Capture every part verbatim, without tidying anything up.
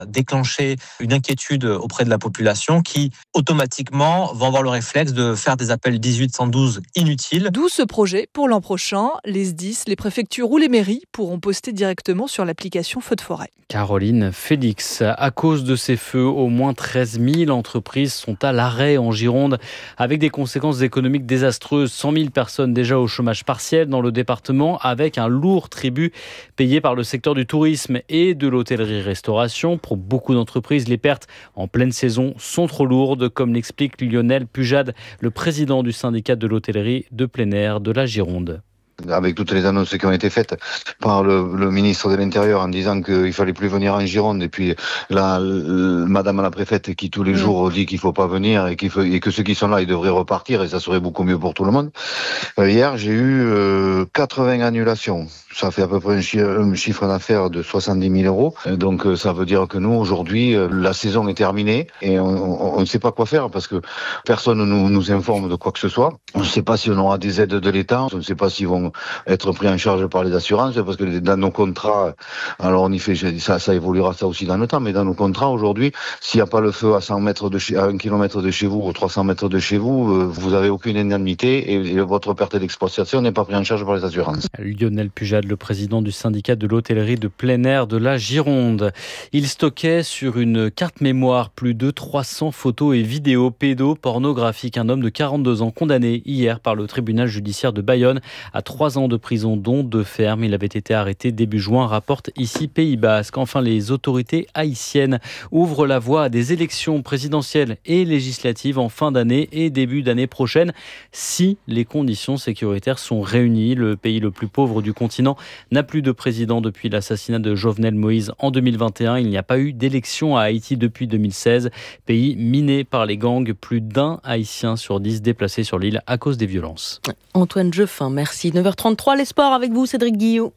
déclencher une inquiétude auprès de la population qui, automatiquement, vont avoir le réflexe de faire des appels dix-huit cent douze inutiles. D'où ce projet pour l'an prochain. Les S D I S, les préfectures ou les mairies pourront poster directement sur l'application Feux de forêt. Caroline Félix. À cause de ces feux, au moins treize mille entreprises sont à l'arrêt en Gironde, avec des conséquences économiques désastreuses. cent mille personnes déjà au chômage partiel dans le département, avec un lourd tribut payé par le secteur du tourisme et de l'hôtellerie-restauration. Pour beaucoup d'entreprises, les pertes en pleine saison sont trop lourdes, comme l'explique Lionel Pujade, le président du syndicat de l'hôtellerie de plein air de la Gironde. Avec toutes les annonces qui ont été faites par le, le ministre de l'Intérieur en disant qu'il fallait plus venir en Gironde, et puis la, la madame la préfète qui tous les jours dit qu'il faut pas venir et, qu'il faut, et que ceux qui sont là ils devraient repartir, et ça serait beaucoup mieux pour tout le monde. Euh, hier j'ai eu euh, quatre-vingts annulations. Ça fait à peu près un, chi- un chiffre d'affaires de soixante-dix mille euros. Donc euh, ça veut dire que nous aujourd'hui euh, la saison est terminée et on ne sait pas quoi faire parce que personne ne nous, nous informe de quoi que ce soit. On ne sait pas si on aura des aides de l'État, on ne sait pas s'ils vont être pris en charge par les assurances, parce que dans nos contrats, alors on y fait, ça, ça évoluera ça aussi dans le temps, mais dans nos contrats aujourd'hui, s'il n'y a pas le feu à cent mètres de chez, à un kilomètre de chez vous ou trois cents mètres de chez vous, euh, vous n'avez aucune indemnité et, et votre perte d'exploitation n'est pas prise en charge par les assurances. Lionel Pujade, le président du syndicat de l'hôtellerie de plein air de la Gironde. Il stockait sur une carte mémoire plus de trois cents photos et vidéos pédopornographiques. Un homme de quarante-deux ans condamné hier par le tribunal judiciaire de Bayonne à trois ans de prison, dont deux fermes. Il avait été arrêté début juin, rapporte ici Pays Basque. Enfin, les autorités haïtiennes ouvrent la voie à des élections présidentielles et législatives en fin d'année et début d'année prochaine, si les conditions sécuritaires sont réunies. Le pays le plus pauvre du continent n'a plus de président depuis l'assassinat de Jovenel Moïse en deux mille vingt et un. Il n'y a pas eu d'élection à Haïti depuis deux mille seize. Pays miné par les gangs, plus d'un Haïtien sur dix déplacé sur l'île à cause des violences. Antoine Jeffin, merci. neuf heures trente-trois, les sports avec vous, Cédric Guillot.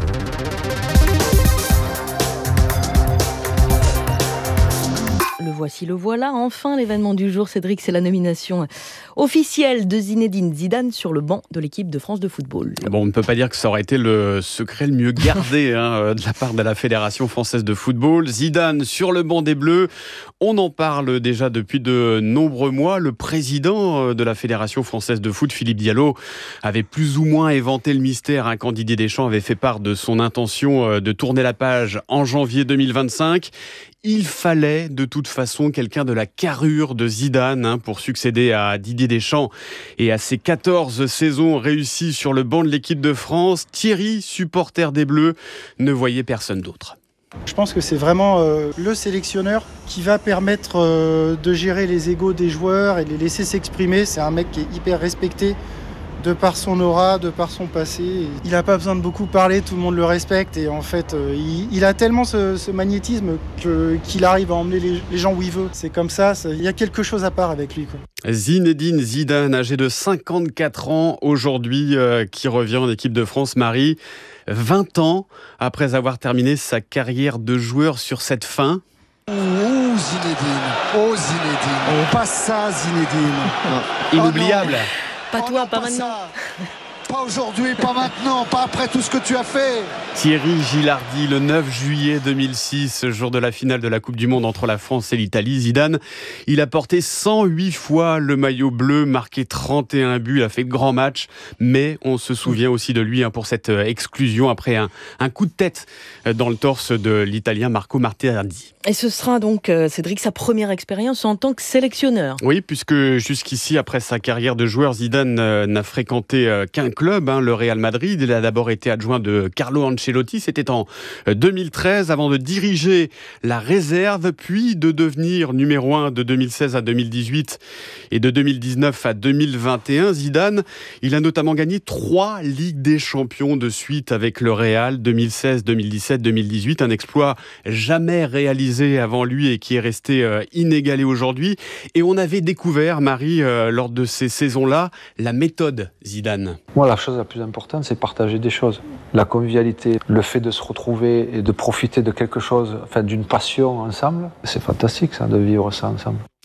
Le voici, le voilà. Enfin, l'événement du jour, Cédric, c'est la nomination officielle de Zinedine Zidane sur le banc de l'équipe de France de football. Bon, on ne peut pas dire que ça aurait été le secret le mieux gardé hein, de la part de la Fédération française de football. Zidane sur le banc des Bleus, on en parle déjà depuis de nombreux mois. Le président de la Fédération française de foot, Philippe Diallo, avait plus ou moins éventé le mystère hein, quand Didier Deschamps avait fait part de son intention de tourner la page en janvier deux mille vingt-cinq. Il fallait de toute façon quelqu'un de la carrure de Zidane hein, pour succéder à Didier Deschamps et à ses quatorze saisons réussies sur le banc de l'équipe de France. Thierry, supporter des Bleus, ne voyait personne d'autre. Je pense que c'est vraiment euh, le sélectionneur qui va permettre euh, de gérer les égos des joueurs et de les laisser s'exprimer. C'est un mec qui est hyper respecté de par son aura, de par son passé. Il n'a pas besoin de beaucoup parler, tout le monde le respecte. Et en fait, euh, il, il a tellement ce, ce magnétisme que, qu'il arrive à emmener les, les gens où il veut. C'est comme ça, ça, il y a quelque chose à part avec lui, quoi. Zinedine Zidane, âgé de cinquante-quatre ans aujourd'hui, euh, qui revient en équipe de France. Marie, vingt ans après avoir terminé sa carrière de joueur sur cette fin. Oh Zinedine, oh Zinedine, pas ça Zinedine. Inoubliable. Oh Pas toi, oh pas, pas maintenant. Ça. Pas aujourd'hui, pas maintenant, pas après tout ce que tu as fait. Thierry Gilardi, le neuf juillet deux mille six, jour de la finale de la Coupe du Monde entre la France et l'Italie. Zidane, il a porté cent huit fois le maillot bleu, marqué trente et un buts, il a fait de grands matchs, mais on se souvient aussi de lui hein, pour cette exclusion après un, un coup de tête dans le torse de l'Italien Marco Materazzi. Et ce sera donc, euh, Cédric, sa première expérience en tant que sélectionneur. Oui, puisque jusqu'ici, après sa carrière de joueur, Zidane euh, n'a fréquenté euh, qu'un club, hein, le Real Madrid. Il a d'abord été adjoint de Carlo Ancelotti, c'était en deux mille treize, avant de diriger la réserve, puis de devenir numéro un de deux mille seize à deux mille dix-huit et de deux mille dix-neuf à deux mille vingt et un. Zidane, il a notamment gagné trois Ligues des Champions de suite avec le Real, deux mille seize, deux mille dix-sept, deux mille dix-huit, un exploit jamais réalisé avant lui et qui est resté euh, inégalé aujourd'hui. Et on avait découvert, Marie, euh, lors de ces saisons-là, la méthode Zidane. Moi, la chose la plus importante, c'est partager des choses. La convivialité, le fait de se retrouver et de profiter de quelque chose, enfin, d'une passion ensemble, c'est fantastique ça, de vivre ça ensemble.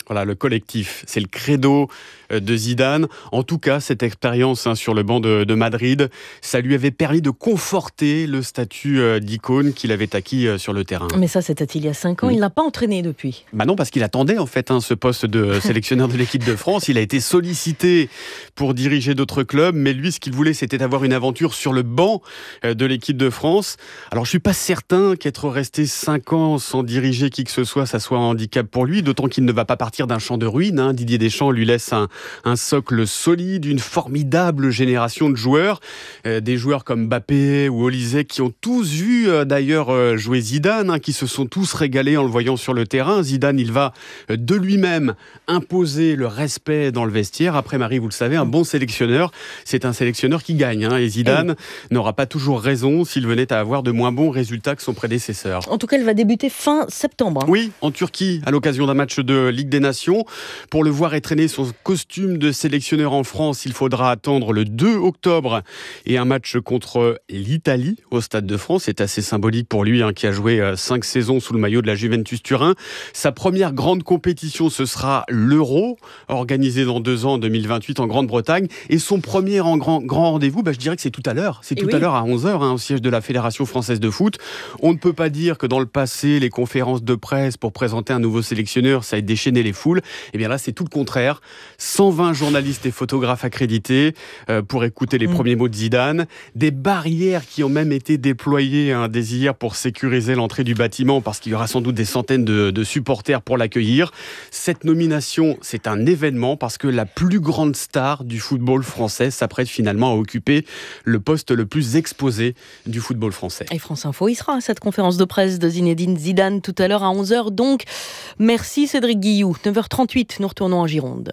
Voilà, le collectif, c'est le credo de Zidane. En tout cas, cette expérience hein, sur le banc de, de Madrid, ça lui avait permis de conforter le statut euh, d'icône qu'il avait acquis euh, sur le terrain. Mais ça, c'était il y a cinq ans. Mmh. Il n'a pas entraîné depuis. Bah non, parce qu'il attendait en fait hein, ce poste de sélectionneur de l'équipe de France. Il a été sollicité pour diriger d'autres clubs, mais lui, ce qu'il voulait, c'était avoir une aventure sur le banc euh, de l'équipe de France. Alors, je suis pas certain qu'être resté cinq ans sans diriger qui que ce soit, ça soit un handicap pour lui, d'autant qu'il ne va pas partir d'un champ de ruines. Hein. Didier Deschamps lui laisse un, un socle solide, une formidable génération de joueurs, euh, des joueurs comme Mbappé ou Olysée qui ont tous vu euh, d'ailleurs euh, jouer Zidane, hein, qui se sont tous régalés en le voyant sur le terrain. Zidane, il va euh, de lui-même imposer le respect dans le vestiaire. Après, Marie, vous le savez, un bon sélectionneur, c'est un sélectionneur qui gagne. Hein, et Zidane et... n'aura pas toujours raison s'il venait à avoir de moins bons résultats que son prédécesseur. En tout cas, elle va débuter fin septembre. Hein. Oui, en Turquie, à l'occasion d'un match de Ligue des Nations. Pour le voir étraîner son costume de sélectionneur en France, il faudra attendre le deux octobre et un match contre l'Italie au Stade de France. C'est assez symbolique pour lui hein, qui a joué cinq saisons sous le maillot de la Juventus Turin. Sa première grande compétition, ce sera l'Euro, organisé dans deux ans, en deux mille vingt-huit, en Grande-Bretagne. Et son premier en grand, grand rendez-vous, bah, je dirais que c'est tout à l'heure. C'est et tout oui. à l'heure à onze heures hein, au siège de la Fédération française de foot. On ne peut pas dire que dans le passé, les conférences de presse pour présenter un nouveau sélectionneur, ça a déchaîné les foules. Et bien là, c'est tout le contraire. cent vingt journalistes et photographes accrédités euh, pour écouter les mmh. premiers mots de Zidane. Des barrières qui ont même été déployées hein, dès hier pour sécuriser l'entrée du bâtiment parce qu'il y aura sans doute des centaines de, de supporters pour l'accueillir. Cette nomination, c'est un événement parce que la plus grande star du football français s'apprête finalement à occuper le poste le plus exposé du football français. Et France Info, il sera à cette conférence de presse de Zinedine Zidane tout à l'heure à onze heures. Donc, merci Cédric Guilloux. neuf heures trente-huit, nous retournons en Gironde.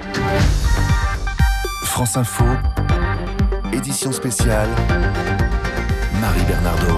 France Info, édition spéciale, Marie Bernardo.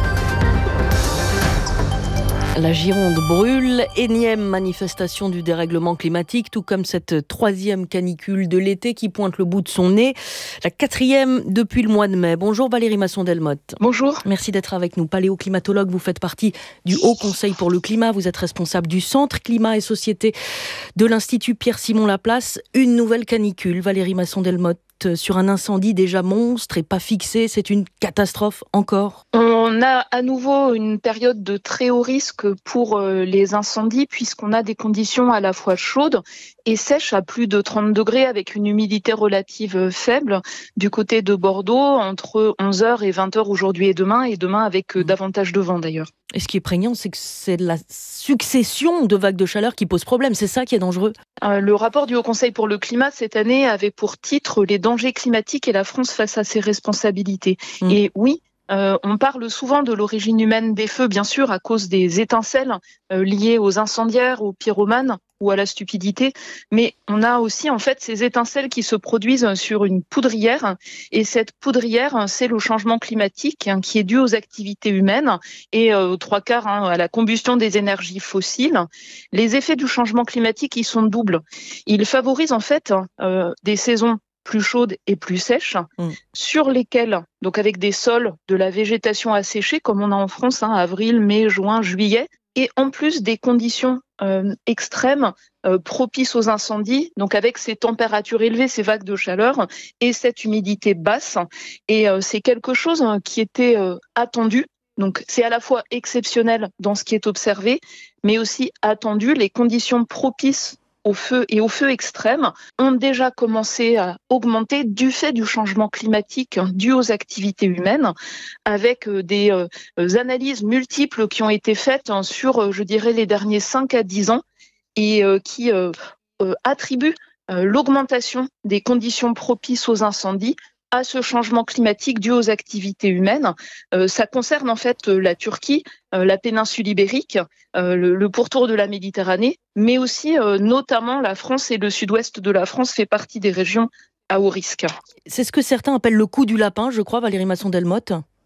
La Gironde brûle, énième manifestation du dérèglement climatique, tout comme cette troisième canicule de l'été qui pointe le bout de son nez, la quatrième depuis le mois de mai. Bonjour Valérie Masson-Delmotte. Bonjour. Merci d'être avec nous. Paléoclimatologue, vous faites partie du Haut Conseil pour le climat, vous êtes responsable du Centre Climat et Société de l'Institut Pierre-Simon Laplace. Une nouvelle canicule, Valérie Masson-Delmotte, sur un incendie déjà monstre et pas fixé, c'est une catastrophe encore. On a à nouveau une période de très haut risque pour les incendies puisqu'on a des conditions à la fois chaudes et sèches à plus de trente degrés avec une humidité relative faible du côté de Bordeaux entre onze heures et vingt heures aujourd'hui et demain et demain avec mmh. davantage de vent d'ailleurs. Et ce qui est prégnant, c'est que c'est la succession de vagues de chaleur qui pose problème. C'est ça qui est dangereux. Euh, le rapport du Haut Conseil pour le climat cette année avait pour titre « Les dangers climatiques et la France face à ses responsabilités mmh. ». Et oui, Euh, on parle souvent de l'origine humaine des feux, bien sûr, à cause des étincelles euh, liées aux incendiaires, aux pyromanes ou à la stupidité. Mais on a aussi, en fait, ces étincelles qui se produisent sur une poudrière. Et cette poudrière, c'est le changement climatique hein, qui est dû aux activités humaines et euh, aux trois quarts hein, à la combustion des énergies fossiles. Les effets du changement climatique, ils sont doubles. Ils favorisent, en fait, euh, des saisons plus chaudes et plus sèches, mmh. sur lesquelles, donc avec des sols, de la végétation asséchée, comme on a en France, hein, avril, mai, juin, juillet, et en plus des conditions euh, extrêmes euh, propices aux incendies, donc avec ces températures élevées, ces vagues de chaleur, et cette humidité basse. Et euh, c'est quelque chose hein, qui était euh, attendu. Donc c'est à la fois exceptionnel dans ce qui est observé, mais aussi attendu. Les conditions propices au feu et au feu extrême ont déjà commencé à augmenter du fait du changement climatique dû aux activités humaines, avec des euh, analyses multiples qui ont été faites sur, je dirais, les derniers cinq à dix ans et euh, qui euh, euh, attribuent euh, l'augmentation des conditions propices aux incendies à ce changement climatique dû aux activités humaines. Euh, ça concerne en fait la Turquie, euh, la péninsule ibérique, euh, le, le pourtour de la Méditerranée, mais aussi euh, notamment la France et le sud-ouest de la France fait partie des régions à haut risque. C'est ce que certains appellent le coup du lapin, je crois, Valérie Masson-Delmotte.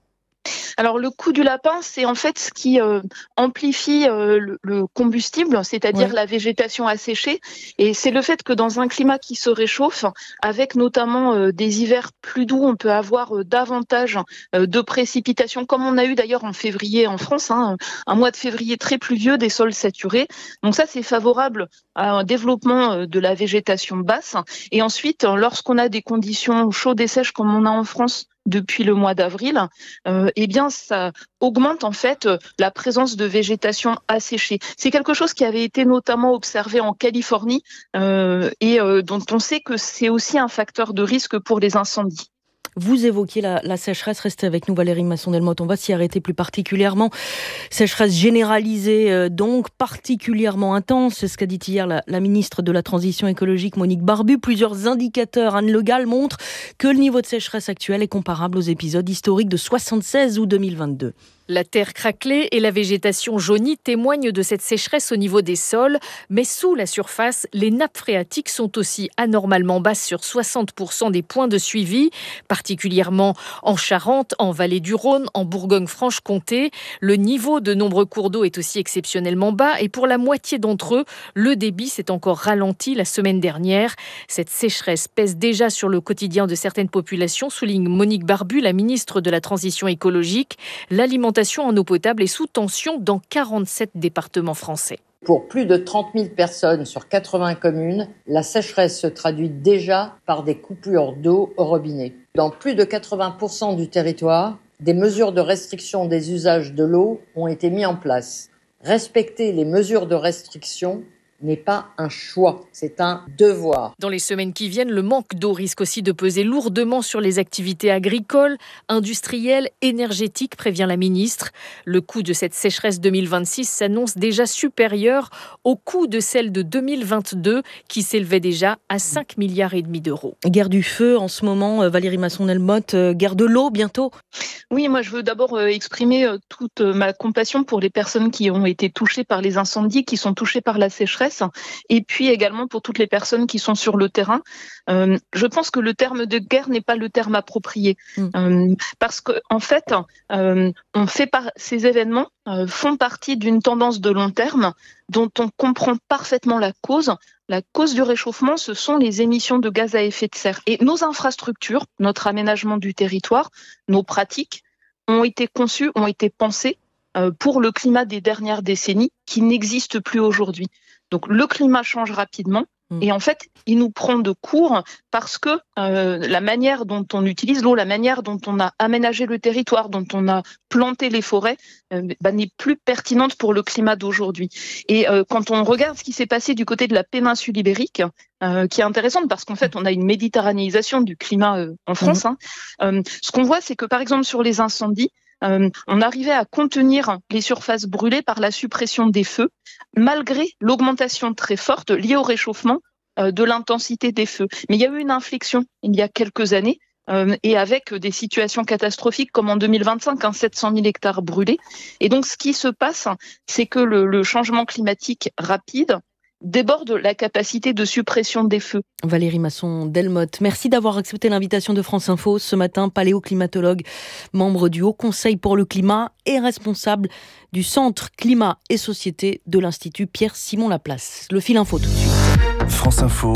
Alors le coup du lapin, c'est en fait ce qui euh, amplifie euh, le, le combustible, c'est-à-dire ouais. la végétation asséchée. Et c'est le fait que dans un climat qui se réchauffe, avec notamment euh, des hivers plus doux, on peut avoir euh, davantage euh, de précipitations, comme on a eu d'ailleurs en février en France, hein, un mois de février très pluvieux, des sols saturés. Donc ça, c'est favorable à un développement euh, de la végétation basse. Et ensuite, lorsqu'on a des conditions chaudes et sèches comme on a en France, depuis le mois d'avril, euh, eh bien, ça augmente en fait la présence de végétation asséchée. C'est quelque chose qui avait été notamment observé en Californie euh, et euh, dont on sait que c'est aussi un facteur de risque pour les incendies. Vous évoquiez la, la sécheresse, restez avec nous Valérie Masson-Delmotte, on va s'y arrêter plus particulièrement. Sécheresse généralisée, euh, donc particulièrement intense, c'est ce qu'a dit hier la, la ministre de la Transition écologique Monique Barbu. Plusieurs indicateurs, Anne Le Gall, montrent que le niveau de sécheresse actuel est comparable aux épisodes historiques de soixante-seize ou deux mille vingt-deux. La terre craquelée et la végétation jaunie témoignent de cette sécheresse au niveau des sols, mais sous la surface, les nappes phréatiques sont aussi anormalement basses sur soixante pour cent des points de suivi, particulièrement en Charente, en Vallée du Rhône, en Bourgogne-Franche-Comté. Le niveau de nombreux cours d'eau est aussi exceptionnellement bas et pour la moitié d'entre eux, le débit s'est encore ralenti la semaine dernière. Cette sécheresse pèse déjà sur le quotidien de certaines populations, souligne Monique Barbu, la ministre de la Transition écologique. L'alimentation en eau potable est sous tension dans quarante-sept départements français. Pour plus de trente mille personnes sur quatre-vingts communes, la sécheresse se traduit déjà par des coupures d'eau au robinet. Dans plus de quatre-vingts pour cent du territoire, des mesures de restriction des usages de l'eau ont été mises en place. Respecter les mesures de restriction n'est pas un choix, c'est un devoir. Dans les semaines qui viennent, le manque d'eau risque aussi de peser lourdement sur les activités agricoles, industrielles, énergétiques, prévient la ministre. Le coût de cette sécheresse deux mille vingt-six s'annonce déjà supérieur au coût de celle de deux mille vingt-deux, qui s'élevait déjà à cinq milliards et demi d'euros. Guerre du feu en ce moment, Valérie Masson-Delmotte, guerre de l'eau bientôt. Oui, moi je veux d'abord exprimer toute ma compassion pour les personnes qui ont été touchées par les incendies, qui sont touchées par la sécheresse. Et puis également pour toutes les personnes qui sont sur le terrain. Euh, je pense que le terme de guerre n'est pas le terme approprié. Mmh. Euh, parce qu'en en fait, euh, on fait par... ces événements euh, font partie d'une tendance de long terme dont on comprend parfaitement la cause. La cause du réchauffement, ce sont les émissions de gaz à effet de serre. Et nos infrastructures, notre aménagement du territoire, nos pratiques ont été conçues, ont été pensées euh, pour le climat des dernières décennies qui n'existe plus aujourd'hui. Donc le climat change rapidement et en fait, il nous prend de court parce que euh, la manière dont on utilise l'eau, la manière dont on a aménagé le territoire, dont on a planté les forêts, euh, bah, n'est plus pertinente pour le climat d'aujourd'hui. Et euh, quand on regarde ce qui s'est passé du côté de la péninsule ibérique, euh, qui est intéressante parce qu'en fait, on a une méditerranéisation du climat euh, en France. Mmh. Hein, euh, ce qu'on voit, c'est que par exemple sur les incendies, Euh, on arrivait à contenir les surfaces brûlées par la suppression des feux, malgré l'augmentation très forte liée au réchauffement euh, de l'intensité des feux. Mais il y a eu une inflexion il y a quelques années, euh, et avec des situations catastrophiques comme en deux mille vingt-cinq, hein, sept cent mille hectares brûlés. Et donc ce qui se passe, c'est que le, le changement climatique rapide déborde la capacité de suppression des feux. Valérie Masson-Delmotte, merci d'avoir accepté l'invitation de France Info ce matin. Paléoclimatologue, membre du Haut Conseil pour le climat et responsable du Centre Climat et Société de l'Institut Pierre-Simon Laplace. Le fil info tout de suite. France Info,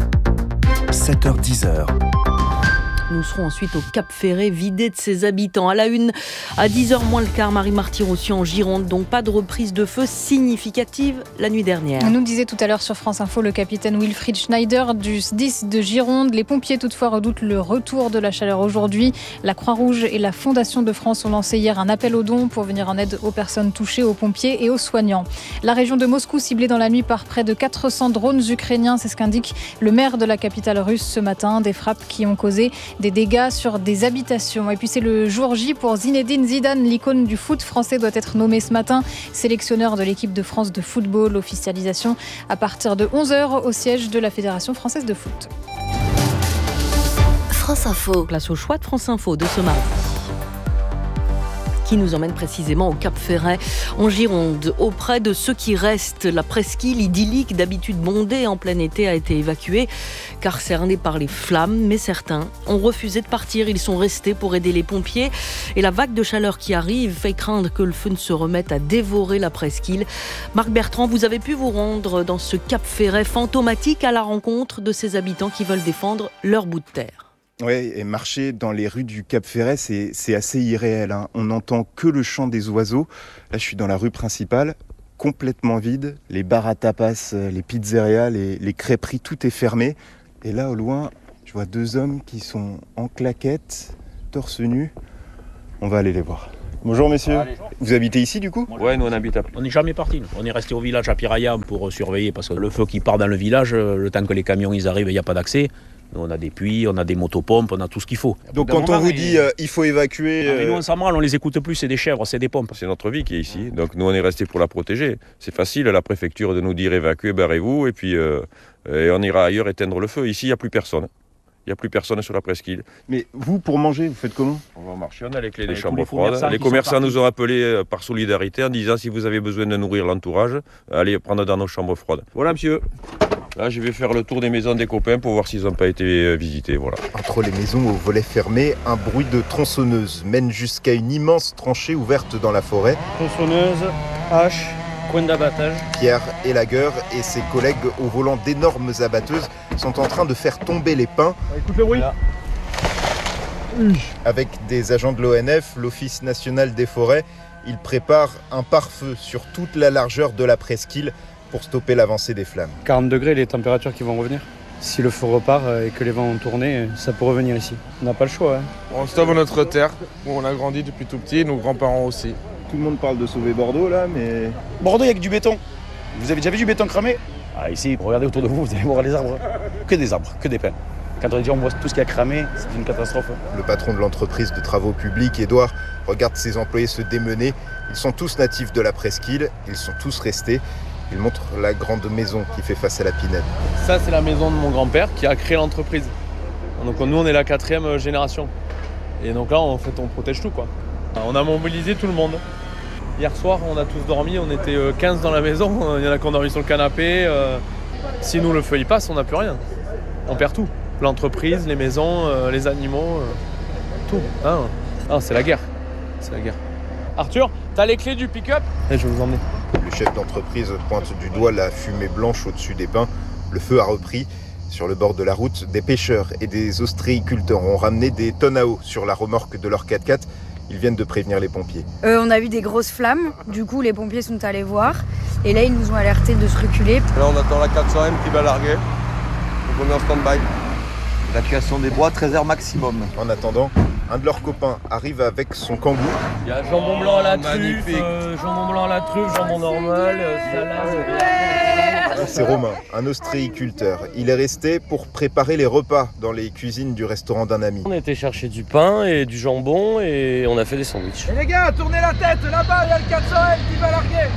sept heures dix. Nous serons ensuite au Cap Ferré, vidé de ses habitants. À la une, à dix heures moins le quart, Marie-Marty Rossi en Gironde. Donc pas de reprise de feu significative la nuit dernière. On nous disait tout à l'heure sur France Info le capitaine Wilfried Schneider du S D I S de Gironde. Les pompiers toutefois redoutent le retour de la chaleur aujourd'hui. La Croix-Rouge et la Fondation de France ont lancé hier un appel aux dons pour venir en aide aux personnes touchées, aux pompiers et aux soignants. La région de Moscou ciblée dans la nuit par près de quatre cents drones ukrainiens. C'est ce qu'indique le maire de la capitale russe ce matin. Des frappes qui ont causé des dégâts sur des habitations. Et puis c'est le jour J pour Zinedine Zidane, l'icône du foot français doit être nommé ce matin sélectionneur de l'équipe de France de football. Officialisation à partir de onze heures au siège de la Fédération française de foot. France Info. Place au choix de France Info de ce mardi. qui nous emmène précisément au Cap Ferret, en Gironde. Auprès de ceux qui restent, la presqu'île idyllique, d'habitude bondée en plein été, a été évacuée, car cernée par les flammes. Mais certains ont refusé de partir. Ils sont restés pour aider les pompiers. Et la vague de chaleur qui arrive fait craindre que le feu ne se remette à dévorer la presqu'île. Marc Bertrand, vous avez pu vous rendre dans ce Cap Ferret fantomatique à la rencontre de ces habitants qui veulent défendre leur bout de terre. Oui, et marcher dans les rues du Cap Ferret, c'est, c'est assez irréel. Hein. On n'entend que le chant des oiseaux. Là, je suis dans la rue principale, complètement vide. Les bars à tapas, les pizzerias, les, les crêperies, tout est fermé. Et là, au loin, je vois deux hommes qui sont en claquettes, torse nu. On va aller les voir. Bonjour messieurs, allez. Vous habitez ici du coup ? Ouais, nous on habite à... On n'est jamais partis. On est resté au village à Piraya pour surveiller parce que le feu qui part dans le village, le temps que les camions ils arrivent, il n'y a pas d'accès. Nous, on a des puits, on a des motopompes, on a tout ce qu'il faut. Donc quand on vous dit euh, il faut évacuer... Euh... Ah, nous on s'en branle, on les écoute plus, c'est des chèvres, c'est des pompes. C'est notre vie qui est ici, donc nous on est restés pour la protéger. C'est facile à la préfecture de nous dire évacuez, barrez-vous, et puis euh, et on ira ailleurs éteindre le feu. Ici il n'y a plus personne. Il n'y a plus personne sur la presqu'île. Mais vous, pour manger, vous faites comment ? On va marcher, on a les clés des chambres froides. Les commerçants nous ont appelés par solidarité en disant si vous avez besoin de nourrir l'entourage, allez prendre dans nos chambres froides. Voilà monsieur. Là, je vais faire le tour des maisons des copains pour voir s'ils n'ont pas été visités. Voilà. Entre les maisons aux volets fermés, un bruit de tronçonneuse mène jusqu'à une immense tranchée ouverte dans la forêt. Tronçonneuse, hache, coin d'abattage. Pierre Elagueur et ses collègues au volant d'énormes abatteuses sont en train de faire tomber les pins. Écoute le bruit. Là. Avec des agents de l'O N F, l'Office national des forêts, ils préparent un pare-feu sur toute la largeur de la presqu'île pour stopper l'avancée des flammes. quarante degrés, les températures qui vont revenir. Si le feu repart et que les vents ont tourné, ça peut revenir ici. On n'a pas le choix. Hein. On sauve notre terre, où on a grandi depuis tout petit, nos grands-parents aussi. Tout le monde parle de sauver Bordeaux là, mais... Bordeaux, il n'y a que du béton. Vous avez déjà vu du béton cramé ? Ah, ici, regardez autour de vous, vous allez voir les arbres. Que des arbres, que des pins. Quand on dit on voit tout ce qui a cramé, c'est une catastrophe. Le patron de l'entreprise de travaux publics, Édouard, regarde ses employés se démener. Ils sont tous natifs de la presqu'île, ils sont tous restés. Il montre la grande maison qui fait face à la Pinède. Ça, c'est la maison de mon grand-père qui a créé l'entreprise. Donc nous, on est la quatrième génération. Et donc là, en fait, on protège tout, quoi. On a mobilisé tout le monde. Hier soir, on a tous dormi, on était quinze dans la maison. Il y en a qui ont dormi sur le canapé. Si nous, le feu, il passe, on n'a plus rien. On perd tout. L'entreprise, les maisons, les animaux, tout. Ah, ah, c'est la guerre. C'est la guerre. Arthur, t'as les clés du pick-up ? Et je vais vous emmener. Le chef d'entreprise pointe du doigt la fumée blanche au-dessus des pins. Le feu a repris. Sur le bord de la route, des pêcheurs et des ostréiculteurs ont ramené des tonnes à eau sur la remorque de leur quatre-quatre. Ils viennent de prévenir les pompiers. Euh, on a vu des grosses flammes. Du coup, les pompiers sont allés voir. Et là, ils nous ont alertés de se reculer. Là, on attend la quatre cents M qui va larguer. Donc on est en stand-by. Évacuation des bois, treize heures maximum. En attendant, un de leurs copains arrive avec son kangou. Il y a jambon blanc à la truffe, euh, jambon blanc à la truffe, jambon normal, euh, salade. C'est Romain, un ostréiculteur. Il est resté pour préparer les repas dans les cuisines du restaurant d'un ami. On a été chercher du pain et du jambon et on a fait des sandwichs. Et les gars, tournez la tête, là-bas, il y a le quatre cents M qui va larguer.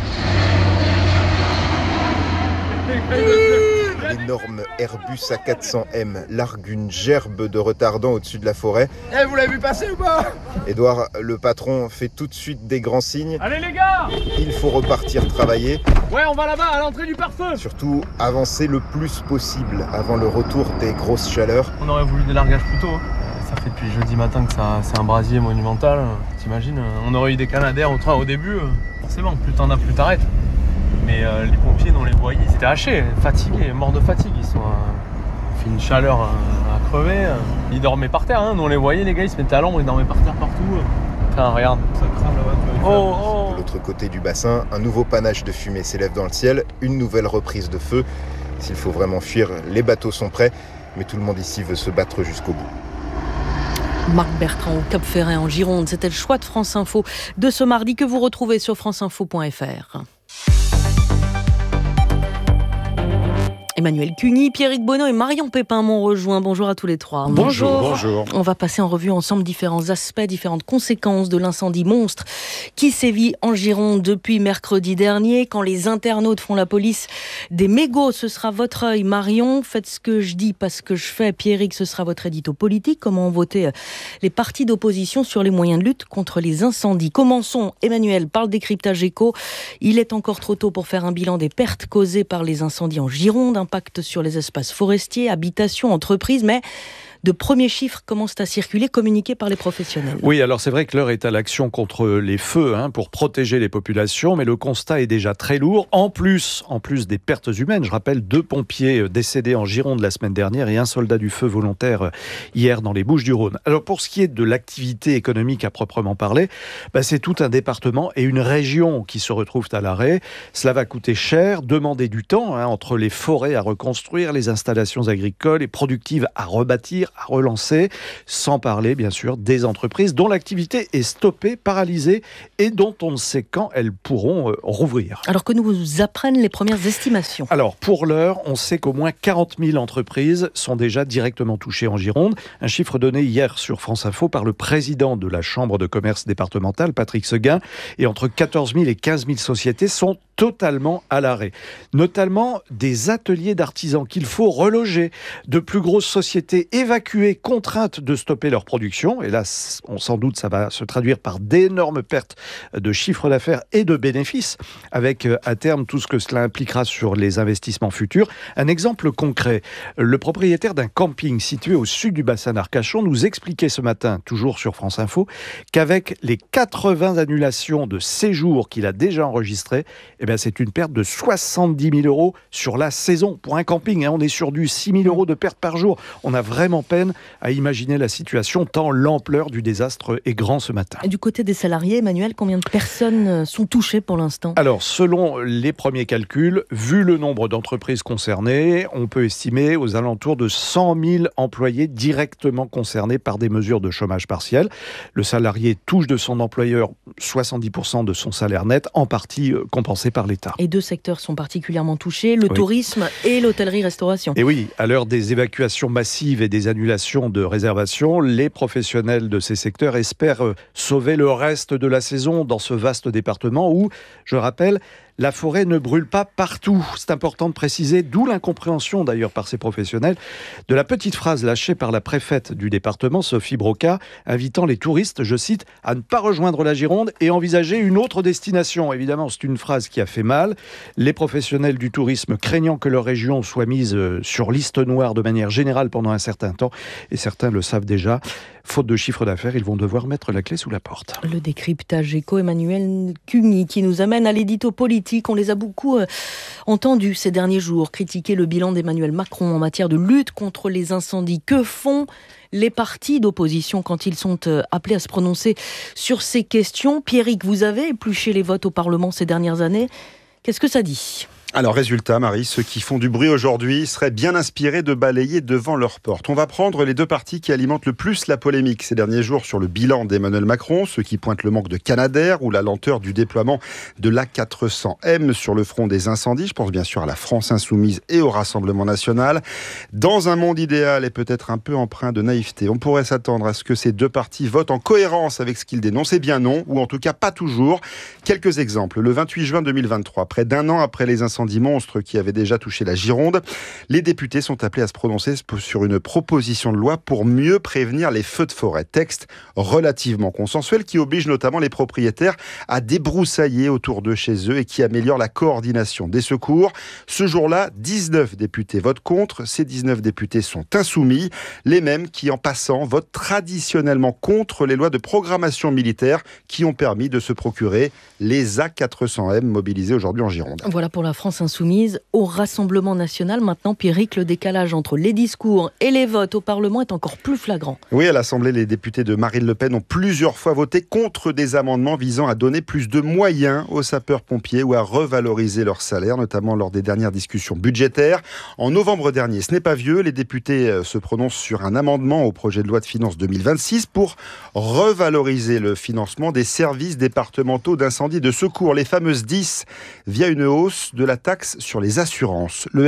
L'énorme Airbus A quatre cents M largue une gerbe de retardant au-dessus de la forêt. Eh, vous l'avez vu passer ou pas ? Édouard, le patron, fait tout de suite des grands signes. Allez les gars ! Il faut repartir travailler. Ouais, on va là-bas, à l'entrée du pare-feu. Surtout, avancer le plus possible avant le retour des grosses chaleurs. On aurait voulu des largages plus tôt. Ça fait depuis jeudi matin que ça, c'est un brasier monumental. T'imagines ? On aurait eu des canadaires au train au début. Forcément, plus t'en as, plus t'arrêtes. Mais euh, les pompiers, on les voyait, ils étaient hachés, fatigués, morts de fatigue. Ils sont, euh, fait une chaleur euh, à crever. Euh. Ils dormaient par terre, hein. Nous on les voyait, les gars, ils se mettaient à l'ombre, ils dormaient par terre partout. Putain, regarde. Ça crame là-bas. Oh, oh. De l'autre côté du bassin, un nouveau panache de fumée s'élève dans le ciel, une nouvelle reprise de feu. S'il faut vraiment fuir, les bateaux sont prêts, mais tout le monde ici veut se battre jusqu'au bout. Marc Bertrand au Cap Ferret en Gironde, c'était le choix de France Info de ce mardi que vous retrouvez sur franceinfo point f r. Emmanuel Cuny, Pierrick Bonneau et Marion Pépin m'ont rejoint. Bonjour à tous les trois. Bonjour. Bonjour. On va passer en revue ensemble différents aspects, différentes conséquences de l'incendie monstre qui sévit en Gironde depuis mercredi dernier. Quand les internautes font la police des mégots, ce sera votre œil. Marion, faites ce que je dis, pas ce que je fais. Pierrick, ce sera votre édito politique. Comment ont voté les partis d'opposition sur les moyens de lutte contre les incendies. Commençons, Emmanuel, par le décryptage éco. Il est encore trop tôt pour faire un bilan des pertes causées par les incendies en Gironde. Impact sur les espaces forestiers, habitations, entreprises, mais de premiers chiffres commencent à circuler, communiqués par les professionnels. Oui, alors c'est vrai que l'heure est à l'action contre les feux, hein, pour protéger les populations, mais le constat est déjà très lourd. En plus, en plus des pertes humaines, je rappelle deux pompiers décédés en Gironde la semaine dernière et un soldat du feu volontaire hier dans les Bouches-du-Rhône. Alors pour ce qui est de l'activité économique à proprement parler, bah, c'est tout un département et une région qui se retrouvent à l'arrêt. Cela va coûter cher, demander du temps, hein, entre les forêts à reconstruire, les installations agricoles et productives à rebâtir, à relancer, sans parler bien sûr des entreprises dont l'activité est stoppée, paralysée et dont on ne sait quand elles pourront euh, rouvrir. Alors que nous apprennent les premières estimations. Alors pour l'heure, on sait qu'au moins quarante mille entreprises sont déjà directement touchées en Gironde. Un chiffre donné hier sur France Info par le président de la Chambre de commerce départementale, Patrick Seguin. Et entre quatorze mille et quinze mille sociétés sont totalement à l'arrêt. Notamment des ateliers d'artisans qu'il faut reloger, de plus grosses sociétés évacuées, contraintes de stopper leur production. Et là, on sans doute, ça va se traduire par d'énormes pertes de chiffre d'affaires et de bénéfices, avec à terme tout ce que cela impliquera sur les investissements futurs. Un exemple concret, le propriétaire d'un camping situé au sud du bassin d'Arcachon nous expliquait ce matin, toujours sur France Info, qu'avec les quatre-vingts annulations de séjours qu'il a déjà enregistrées, eh bien, c'est une perte de soixante-dix mille euros sur la saison. Pour un camping, hein, on est sur du six mille euros de perte par jour. On a vraiment peine à imaginer la situation, tant l'ampleur du désastre est grand ce matin. Et du côté des salariés, Emmanuel, combien de personnes sont touchées pour l'instant ? Alors, selon les premiers calculs, vu le nombre d'entreprises concernées, on peut estimer aux alentours de cent mille employés directement concernés par des mesures de chômage partiel. Le salarié touche de son employeur soixante-dix pour cent de son salaire net, en partie compensé par l'État. Et deux secteurs sont particulièrement touchés, le oui. tourisme et l'hôtellerie-restauration. Et oui, à l'heure des évacuations massives et des annulations de réservations, les professionnels de ces secteurs espèrent sauver le reste de la saison dans ce vaste département où, je rappelle, la forêt ne brûle pas partout. C'est important de préciser, d'où l'incompréhension d'ailleurs par ces professionnels, de la petite phrase lâchée par la préfète du département, Sophie Broca, invitant les touristes, je cite, à ne pas rejoindre la Gironde et envisager une autre destination. Évidemment, c'est une phrase qui a fait mal. Les professionnels du tourisme craignant que leur région soit mise sur liste noire de manière générale pendant un certain temps, et certains le savent déjà, faute de chiffre d'affaires, ils vont devoir mettre la clé sous la porte. Le décryptage éco, Emmanuel Cuny, qui nous amène à l'édito politique. On les a beaucoup euh, entendus ces derniers jours critiquer le bilan d'Emmanuel Macron en matière de lutte contre les incendies. Que font les partis d'opposition quand ils sont euh, appelés à se prononcer sur ces questions ? Pierrick, vous avez épluché les votes au Parlement ces dernières années. Qu'est-ce que ça dit ? Alors résultat, Marie, ceux qui font du bruit aujourd'hui seraient bien inspirés de balayer devant leur porte. On va prendre les deux partis qui alimentent le plus la polémique ces derniers jours sur le bilan d'Emmanuel Macron, ceux qui pointent le manque de Canadair ou la lenteur du déploiement de l'A quatre cents M sur le front des incendies. Je pense bien sûr à la France Insoumise et au Rassemblement National. Dans un monde idéal et peut-être un peu empreint de naïveté, on pourrait s'attendre à ce que ces deux partis votent en cohérence avec ce qu'ils dénoncent. Eh bien non, ou en tout cas pas toujours. Quelques exemples. Le vingt-huit juin deux mille vingt-trois, près d'un an après les incendies monstres qui avaient déjà touché la Gironde, les députés sont appelés à se prononcer sur une proposition de loi pour mieux prévenir les feux de forêt. Texte relativement consensuel qui oblige notamment les propriétaires à débroussailler autour de chez eux et qui améliore la coordination des secours. Ce jour-là, dix-neuf députés votent contre. Ces dix-neuf députés sont insoumis, les mêmes qui, en passant, votent traditionnellement contre les lois de programmation militaire qui ont permis de se procurer les A quatre cents M mobilisés aujourd'hui en Gironde. Voilà pour la France Insoumise. Au Rassemblement National, maintenant, Pierrick, le décalage entre les discours et les votes au Parlement est encore plus flagrant. Oui, à l'Assemblée, les députés de Marine Le Pen ont plusieurs fois voté contre des amendements visant à donner plus de moyens aux sapeurs-pompiers ou à revaloriser leur salaire, notamment lors des dernières discussions budgétaires. En novembre dernier, ce n'est pas vieux, les députés se prononcent sur un amendement au projet de loi de finances deux mille vingt-six pour revaloriser le financement des services départementaux d'incendie et de secours, les fameuses dix, via une hausse de la taxe sur les assurances. Le R N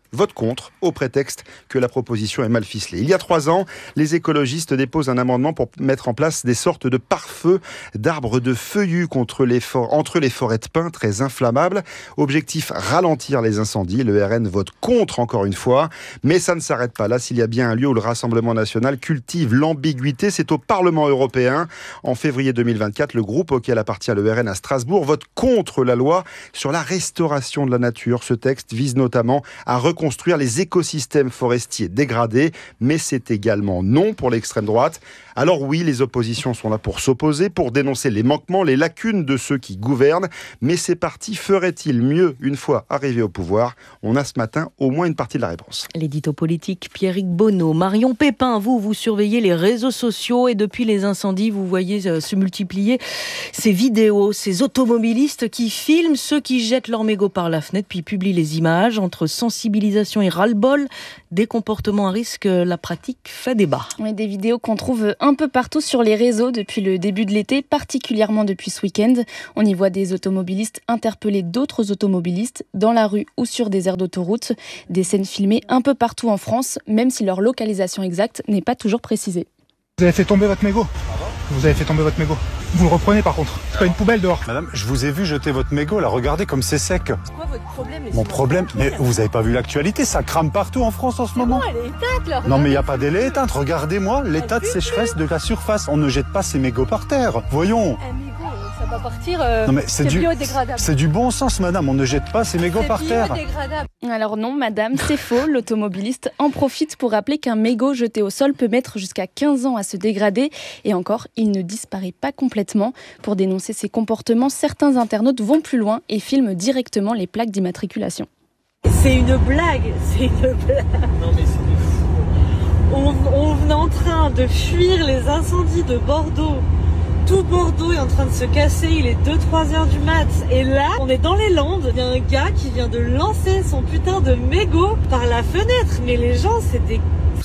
votent contre au prétexte que la proposition est mal ficelée. Il y a trois ans, les écologistes déposent un amendement pour mettre en place des sortes de pare-feu d'arbres de feuillus contre les for- entre les forêts de pins très inflammables. Objectif, ralentir les incendies. Le R N vote contre encore une fois, mais ça ne s'arrête pas là. S'il y a bien un lieu où le Rassemblement national cultive l'ambiguïté, c'est au Parlement européen. En février deux mille vingt-quatre, le groupe auquel appartient le R N à Strasbourg vote contre la loi sur la restauration de la nature. Ce texte vise notamment à reconstruire les écosystèmes forestiers dégradés, mais c'est également non pour l'extrême droite. Alors oui, les oppositions sont là pour s'opposer, pour dénoncer les manquements, les lacunes de ceux qui gouvernent, mais ces partis feraient-ils mieux une fois arrivés au pouvoir ? On a ce matin au moins une partie de la réponse. L'édito politique, Pierrick Bonneau. Marion Pépin, vous, vous surveillez les réseaux sociaux et depuis les incendies, vous voyez euh, se multiplier ces vidéos, ces automobilistes qui filment ceux qui jettent leurs mégots par la fenêtre puis publient les images. Entre sensibilisation et ras-le-bol, des comportements à risque, la pratique fait débat. Oui, des vidéos qu'on trouve un peu partout sur les réseaux depuis le début de l'été, particulièrement depuis ce week-end. On y voit des automobilistes interpeller d'autres automobilistes dans la rue ou sur des aires d'autoroute. Des scènes filmées un peu partout en France, même si leur localisation exacte n'est pas toujours précisée. Vous avez fait tomber votre mégot. Vous avez fait tomber votre mégot. Vous le reprenez par contre. C'est pas une poubelle dehors. Madame, je vous ai vu jeter votre mégot là. Regardez comme c'est sec. C'est quoi votre problème? Mon problème, mais vous avez pas vu l'actualité, ça crame partout en France en ce moment. Non, elle est éteinte là. Non mais il y a pas d'elle est éteinte. Regardez-moi l'état de sécheresse de la surface. On ne jette pas ces mégots par terre. Voyons. Un mégot, ça va partir. Euh, non mais c'est, c'est du biodégradable. C'est du bon sens, madame. On ne jette pas ces mégots c'est par terre. Biodégradable. Alors non, madame, c'est faux. L'automobiliste en profite pour rappeler qu'un mégot jeté au sol peut mettre jusqu'à quinze ans à se dégrader. Et encore, il ne disparaît pas complètement. Pour dénoncer ces comportements, certains internautes vont plus loin et filment directement les plaques d'immatriculation. C'est une blague, c'est une blague. Non mais c'est des fous. On, on est en train de fuir les incendies de Bordeaux. Tout Bordeaux est en train de se casser, il est deux trois heures du mat. Et là, on est dans les Landes, il y a un gars qui vient de lancer son putain de mégot par la fenêtre. Mais les gens, c'est des...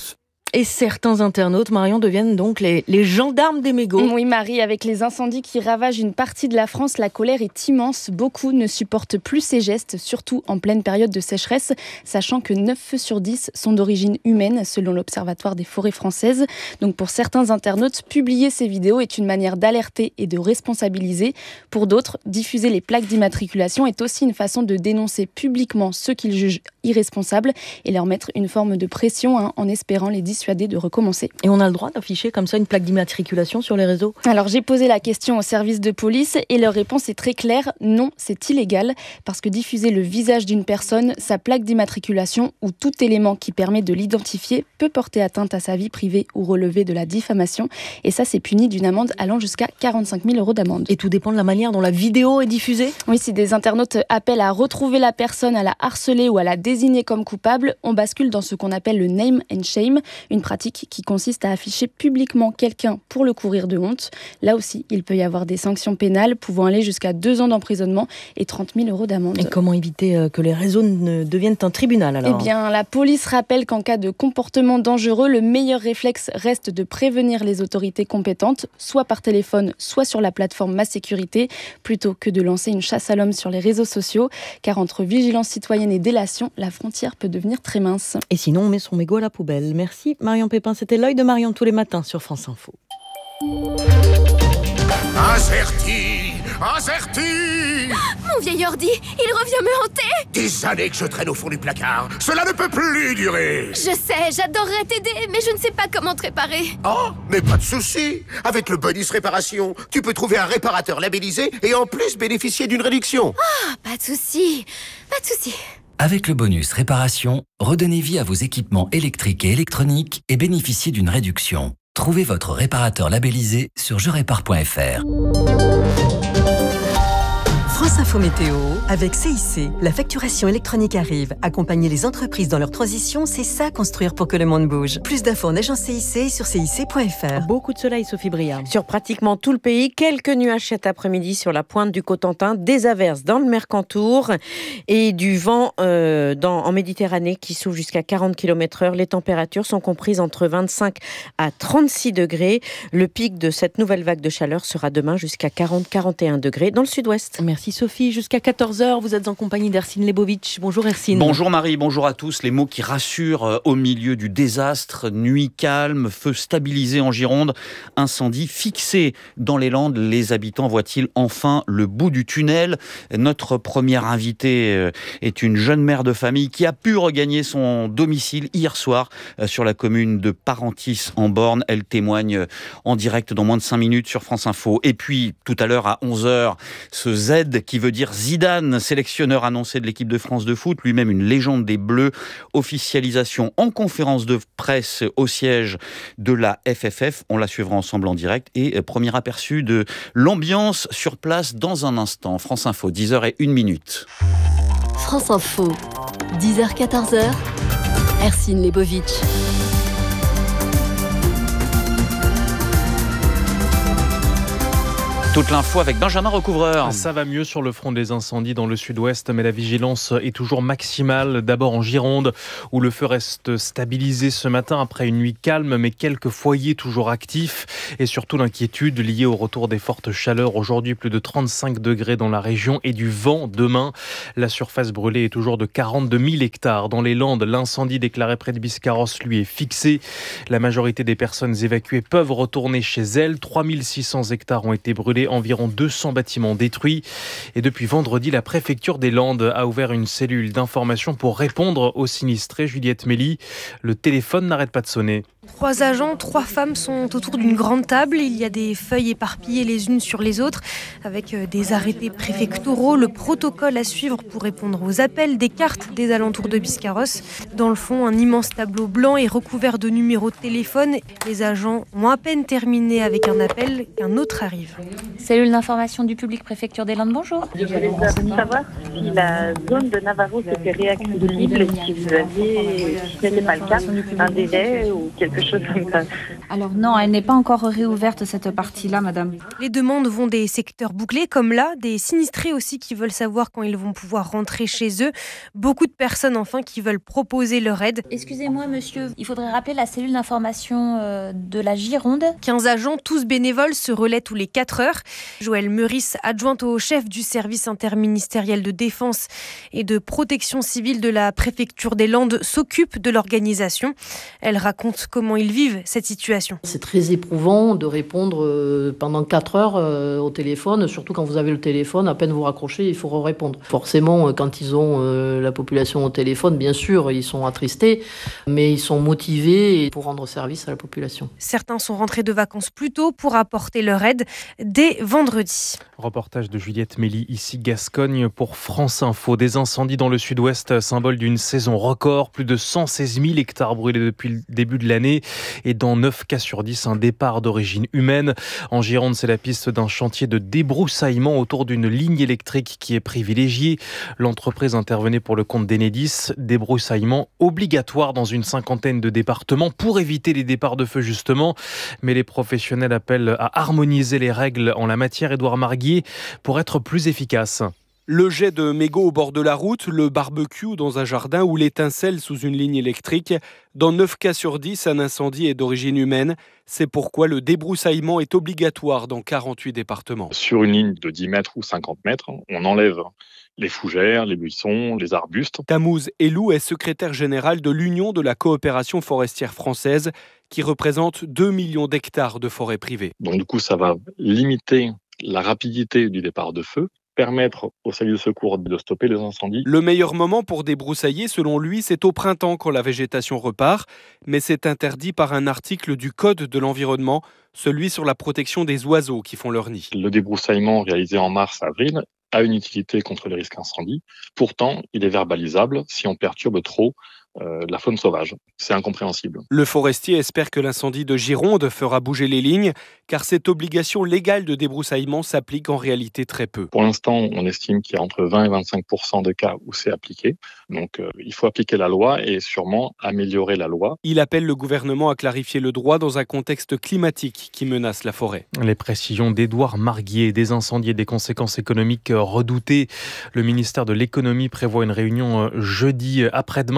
Et certains internautes, Marion, deviennent donc les, les gendarmes des mégots. Oui, Marie, avec les incendies qui ravagent une partie de la France, la colère est immense. Beaucoup ne supportent plus ces gestes, surtout en pleine période de sécheresse, sachant que neuf feux sur dix sont d'origine humaine, selon l'Observatoire des forêts françaises. Donc pour certains internautes, publier ces vidéos est une manière d'alerter et de responsabiliser. Pour d'autres, diffuser les plaques d'immatriculation est aussi une façon de dénoncer publiquement ceux qu'ils jugent irresponsables et leur mettre une forme de pression hein, en espérant les dissuader de recommencer. Et on a le droit d'afficher comme ça une plaque d'immatriculation sur les réseaux ? Alors j'ai posé la question au service de police et leur réponse est très claire, non, c'est illégal parce que diffuser le visage d'une personne, sa plaque d'immatriculation ou tout élément qui permet de l'identifier peut porter atteinte à sa vie privée ou relever de la diffamation et ça c'est puni d'une amende allant jusqu'à quarante-cinq mille euros d'amende. Et tout dépend de la manière dont la vidéo est diffusée ? Oui, si des internautes appellent à retrouver la personne, à la harceler ou à la désigner comme coupable, on bascule dans ce qu'on appelle le name and shame, une pratique qui consiste à afficher publiquement quelqu'un pour le courir de honte. Là aussi, il peut y avoir des sanctions pénales pouvant aller jusqu'à deux ans d'emprisonnement et trente mille euros d'amende. Et comment éviter que les réseaux ne deviennent un tribunal alors ? Eh bien, la police rappelle qu'en cas de comportement dangereux, le meilleur réflexe reste de prévenir les autorités compétentes, soit par téléphone, soit sur la plateforme Ma Sécurité, plutôt que de lancer une chasse à l'homme sur les réseaux sociaux, car entre vigilance citoyenne et délation, la frontière peut devenir très mince. Et sinon, on met son mégot à la poubelle. Merci Marion Pépin, c'était l'œil de Marion tous les matins sur France Info. Incerti, incerti. Mon vieil ordi, il revient me hanter. Des années que je traîne au fond du placard. Cela ne peut plus durer. Je sais, j'adorerais t'aider, mais je ne sais pas comment te réparer. Oh, mais pas de souci. Avec le bonus réparation, tu peux trouver un réparateur labellisé et en plus bénéficier d'une réduction. Ah, pas de souci, pas de souci. Avec le bonus réparation, redonnez vie à vos équipements électriques et électroniques et bénéficiez d'une réduction. Trouvez votre réparateur labellisé sur je répare point f r. France Info Météo, avec C I C, la facturation électronique arrive. Accompagner les entreprises dans leur transition, c'est ça construire pour que le monde bouge. Plus d'infos en agence C I C sur C I C point F R. Beaucoup de soleil, Sophie Briard. Sur pratiquement tout le pays, quelques nuages cet après-midi sur la pointe du Cotentin, des averses dans le Mercantour et du vent euh, dans, en Méditerranée qui souffle jusqu'à quarante kilomètres heure. Les températures sont comprises entre vingt-cinq à trente-six degrés. Le pic de cette nouvelle vague de chaleur sera demain jusqu'à quarante à quarante et un degrés dans le sud-ouest. Merci Sophie. Sophie. Jusqu'à quatorze heures, vous êtes en compagnie d'Ercine Lebovitch. Bonjour Ercine. Bonjour Marie, bonjour à tous. Les mots qui rassurent au milieu du désastre. Nuit calme, feu stabilisé en Gironde, incendie fixé dans les Landes. Les habitants voient-ils enfin le bout du tunnel ? Notre première invitée est une jeune mère de famille qui a pu regagner son domicile hier soir sur la commune de Parentis en Borne. Elle témoigne en direct dans moins de cinq minutes sur France Info. Et puis tout à l'heure à onze heures, ce Z qui veut dire Zidane, sélectionneur annoncé de l'équipe de France de foot, lui-même une légende des Bleus. Officialisation en conférence de presse au siège de la F F F. On la suivra ensemble en direct. Et premier aperçu de l'ambiance sur place dans un instant. France Info, dix heures et une minute. France Info, dix heures quatorze heures, Ercine Lebovitch. Toute l'info avec Benjamin Recouvreur. Ça va mieux sur le front des incendies dans le sud-ouest, mais la vigilance est toujours maximale. D'abord en Gironde, où le feu reste stabilisé ce matin après une nuit calme, mais quelques foyers toujours actifs. Et surtout l'inquiétude liée au retour des fortes chaleurs. Aujourd'hui, plus de trente-cinq degrés dans la région et du vent demain. La surface brûlée est toujours de quarante-deux mille hectares. Dans les Landes, l'incendie déclaré près de Biscarrosse, lui, est fixé. La majorité des personnes évacuées peuvent retourner chez elles. trois mille six cents hectares ont été brûlés. Environ deux cents bâtiments détruits. Et depuis vendredi, la préfecture des Landes a ouvert une cellule d'information pour répondre aux sinistrés. Juliette Mély, le téléphone n'arrête pas de sonner. Trois agents, trois femmes sont autour d'une grande table. Il y a des feuilles éparpillées les unes sur les autres, avec des arrêtés préfectoraux, le protocole à suivre pour répondre aux appels, des cartes des alentours de Biscarrosse. Dans le fond, un immense tableau blanc est recouvert de numéros de téléphone. Les agents ont à peine terminé avec un appel qu'un autre arrive. Cellule d'information du public préfecture des Landes, bonjour. Je voulais savoir si la zone de Navarro était réaccessible, si vous aviez, si ce n'était pas le cas, un délai ou quelque chose comme ça. Alors non, elle n'est pas encore réouverte cette partie-là, madame. Les demandes vont des secteurs bouclés, comme là, des sinistrés aussi qui veulent savoir quand ils vont pouvoir rentrer chez eux. Beaucoup de personnes enfin qui veulent proposer leur aide. Excusez-moi monsieur, il faudrait rappeler la cellule d'information euh, de la Gironde. quinze agents, tous bénévoles, se relaient tous les quatre heures. Joëlle Meurice, adjointe au chef du service interministériel de défense et de protection civile de la préfecture des Landes, s'occupe de l'organisation. Elle raconte comment ils vivent cette situation. C'est très éprouvant de répondre pendant quatre heures au téléphone, surtout quand vous avez le téléphone, à peine vous raccrochez, il faut répondre. Forcément, quand ils ont la population au téléphone, bien sûr, ils sont attristés, mais ils sont motivés pour rendre service à la population. Certains sont rentrés de vacances plus tôt pour apporter leur aide dès vendredi. Reportage de Juliette Mély, ici Gascogne pour France Info. Des incendies dans le sud-ouest, symbole d'une saison record. Plus de cent seize mille hectares brûlés depuis le début de l'année. Et dans neuf cas sur dix, un départ d'origine humaine. En Gironde, c'est la piste d'un chantier de débroussaillement autour d'une ligne électrique qui est privilégiée. L'entreprise intervenait pour le compte d'Enedis. Débroussaillement obligatoire dans une cinquantaine de départements pour éviter les départs de feu justement. Mais les professionnels appellent à harmoniser les règles en la matière. Édouard Marguier, pour être plus efficace. Le jet de mégots au bord de la route, le barbecue dans un jardin ou l'étincelle sous une ligne électrique. Dans neuf cas sur dix, un incendie est d'origine humaine. C'est pourquoi le débroussaillement est obligatoire dans quarante-huit départements. Sur une ligne de dix mètres ou cinquante mètres, on enlève les fougères, les buissons, les arbustes. Tamouz Elou est secrétaire général de l'Union de la coopération forestière française qui représente deux millions d'hectares de forêts privées. Donc du coup, ça va limiter la rapidité du départ de feu, permettre aux services de secours de stopper les incendies. Le meilleur moment pour débroussailler, selon lui, c'est au printemps quand la végétation repart, mais c'est interdit par un article du Code de l'environnement, celui sur la protection des oiseaux qui font leur nid. Le débroussaillement réalisé en mars-avril a une utilité contre les risques incendie. Pourtant, il est verbalisable si on perturbe trop Euh, la faune sauvage. C'est incompréhensible. Le forestier espère que l'incendie de Gironde fera bouger les lignes, car cette obligation légale de débroussaillement s'applique en réalité très peu. Pour l'instant, on estime qu'il y a entre vingt et vingt-cinq pour cent de cas où c'est appliqué. Donc, euh, il faut appliquer la loi et sûrement améliorer la loi. Il appelle le gouvernement à clarifier le droit dans un contexte climatique qui menace la forêt. Les précisions d'Édouard Marguier. Des incendies et des conséquences économiques redoutées. Le ministère de l'économie prévoit une réunion jeudi après-demain pour apporter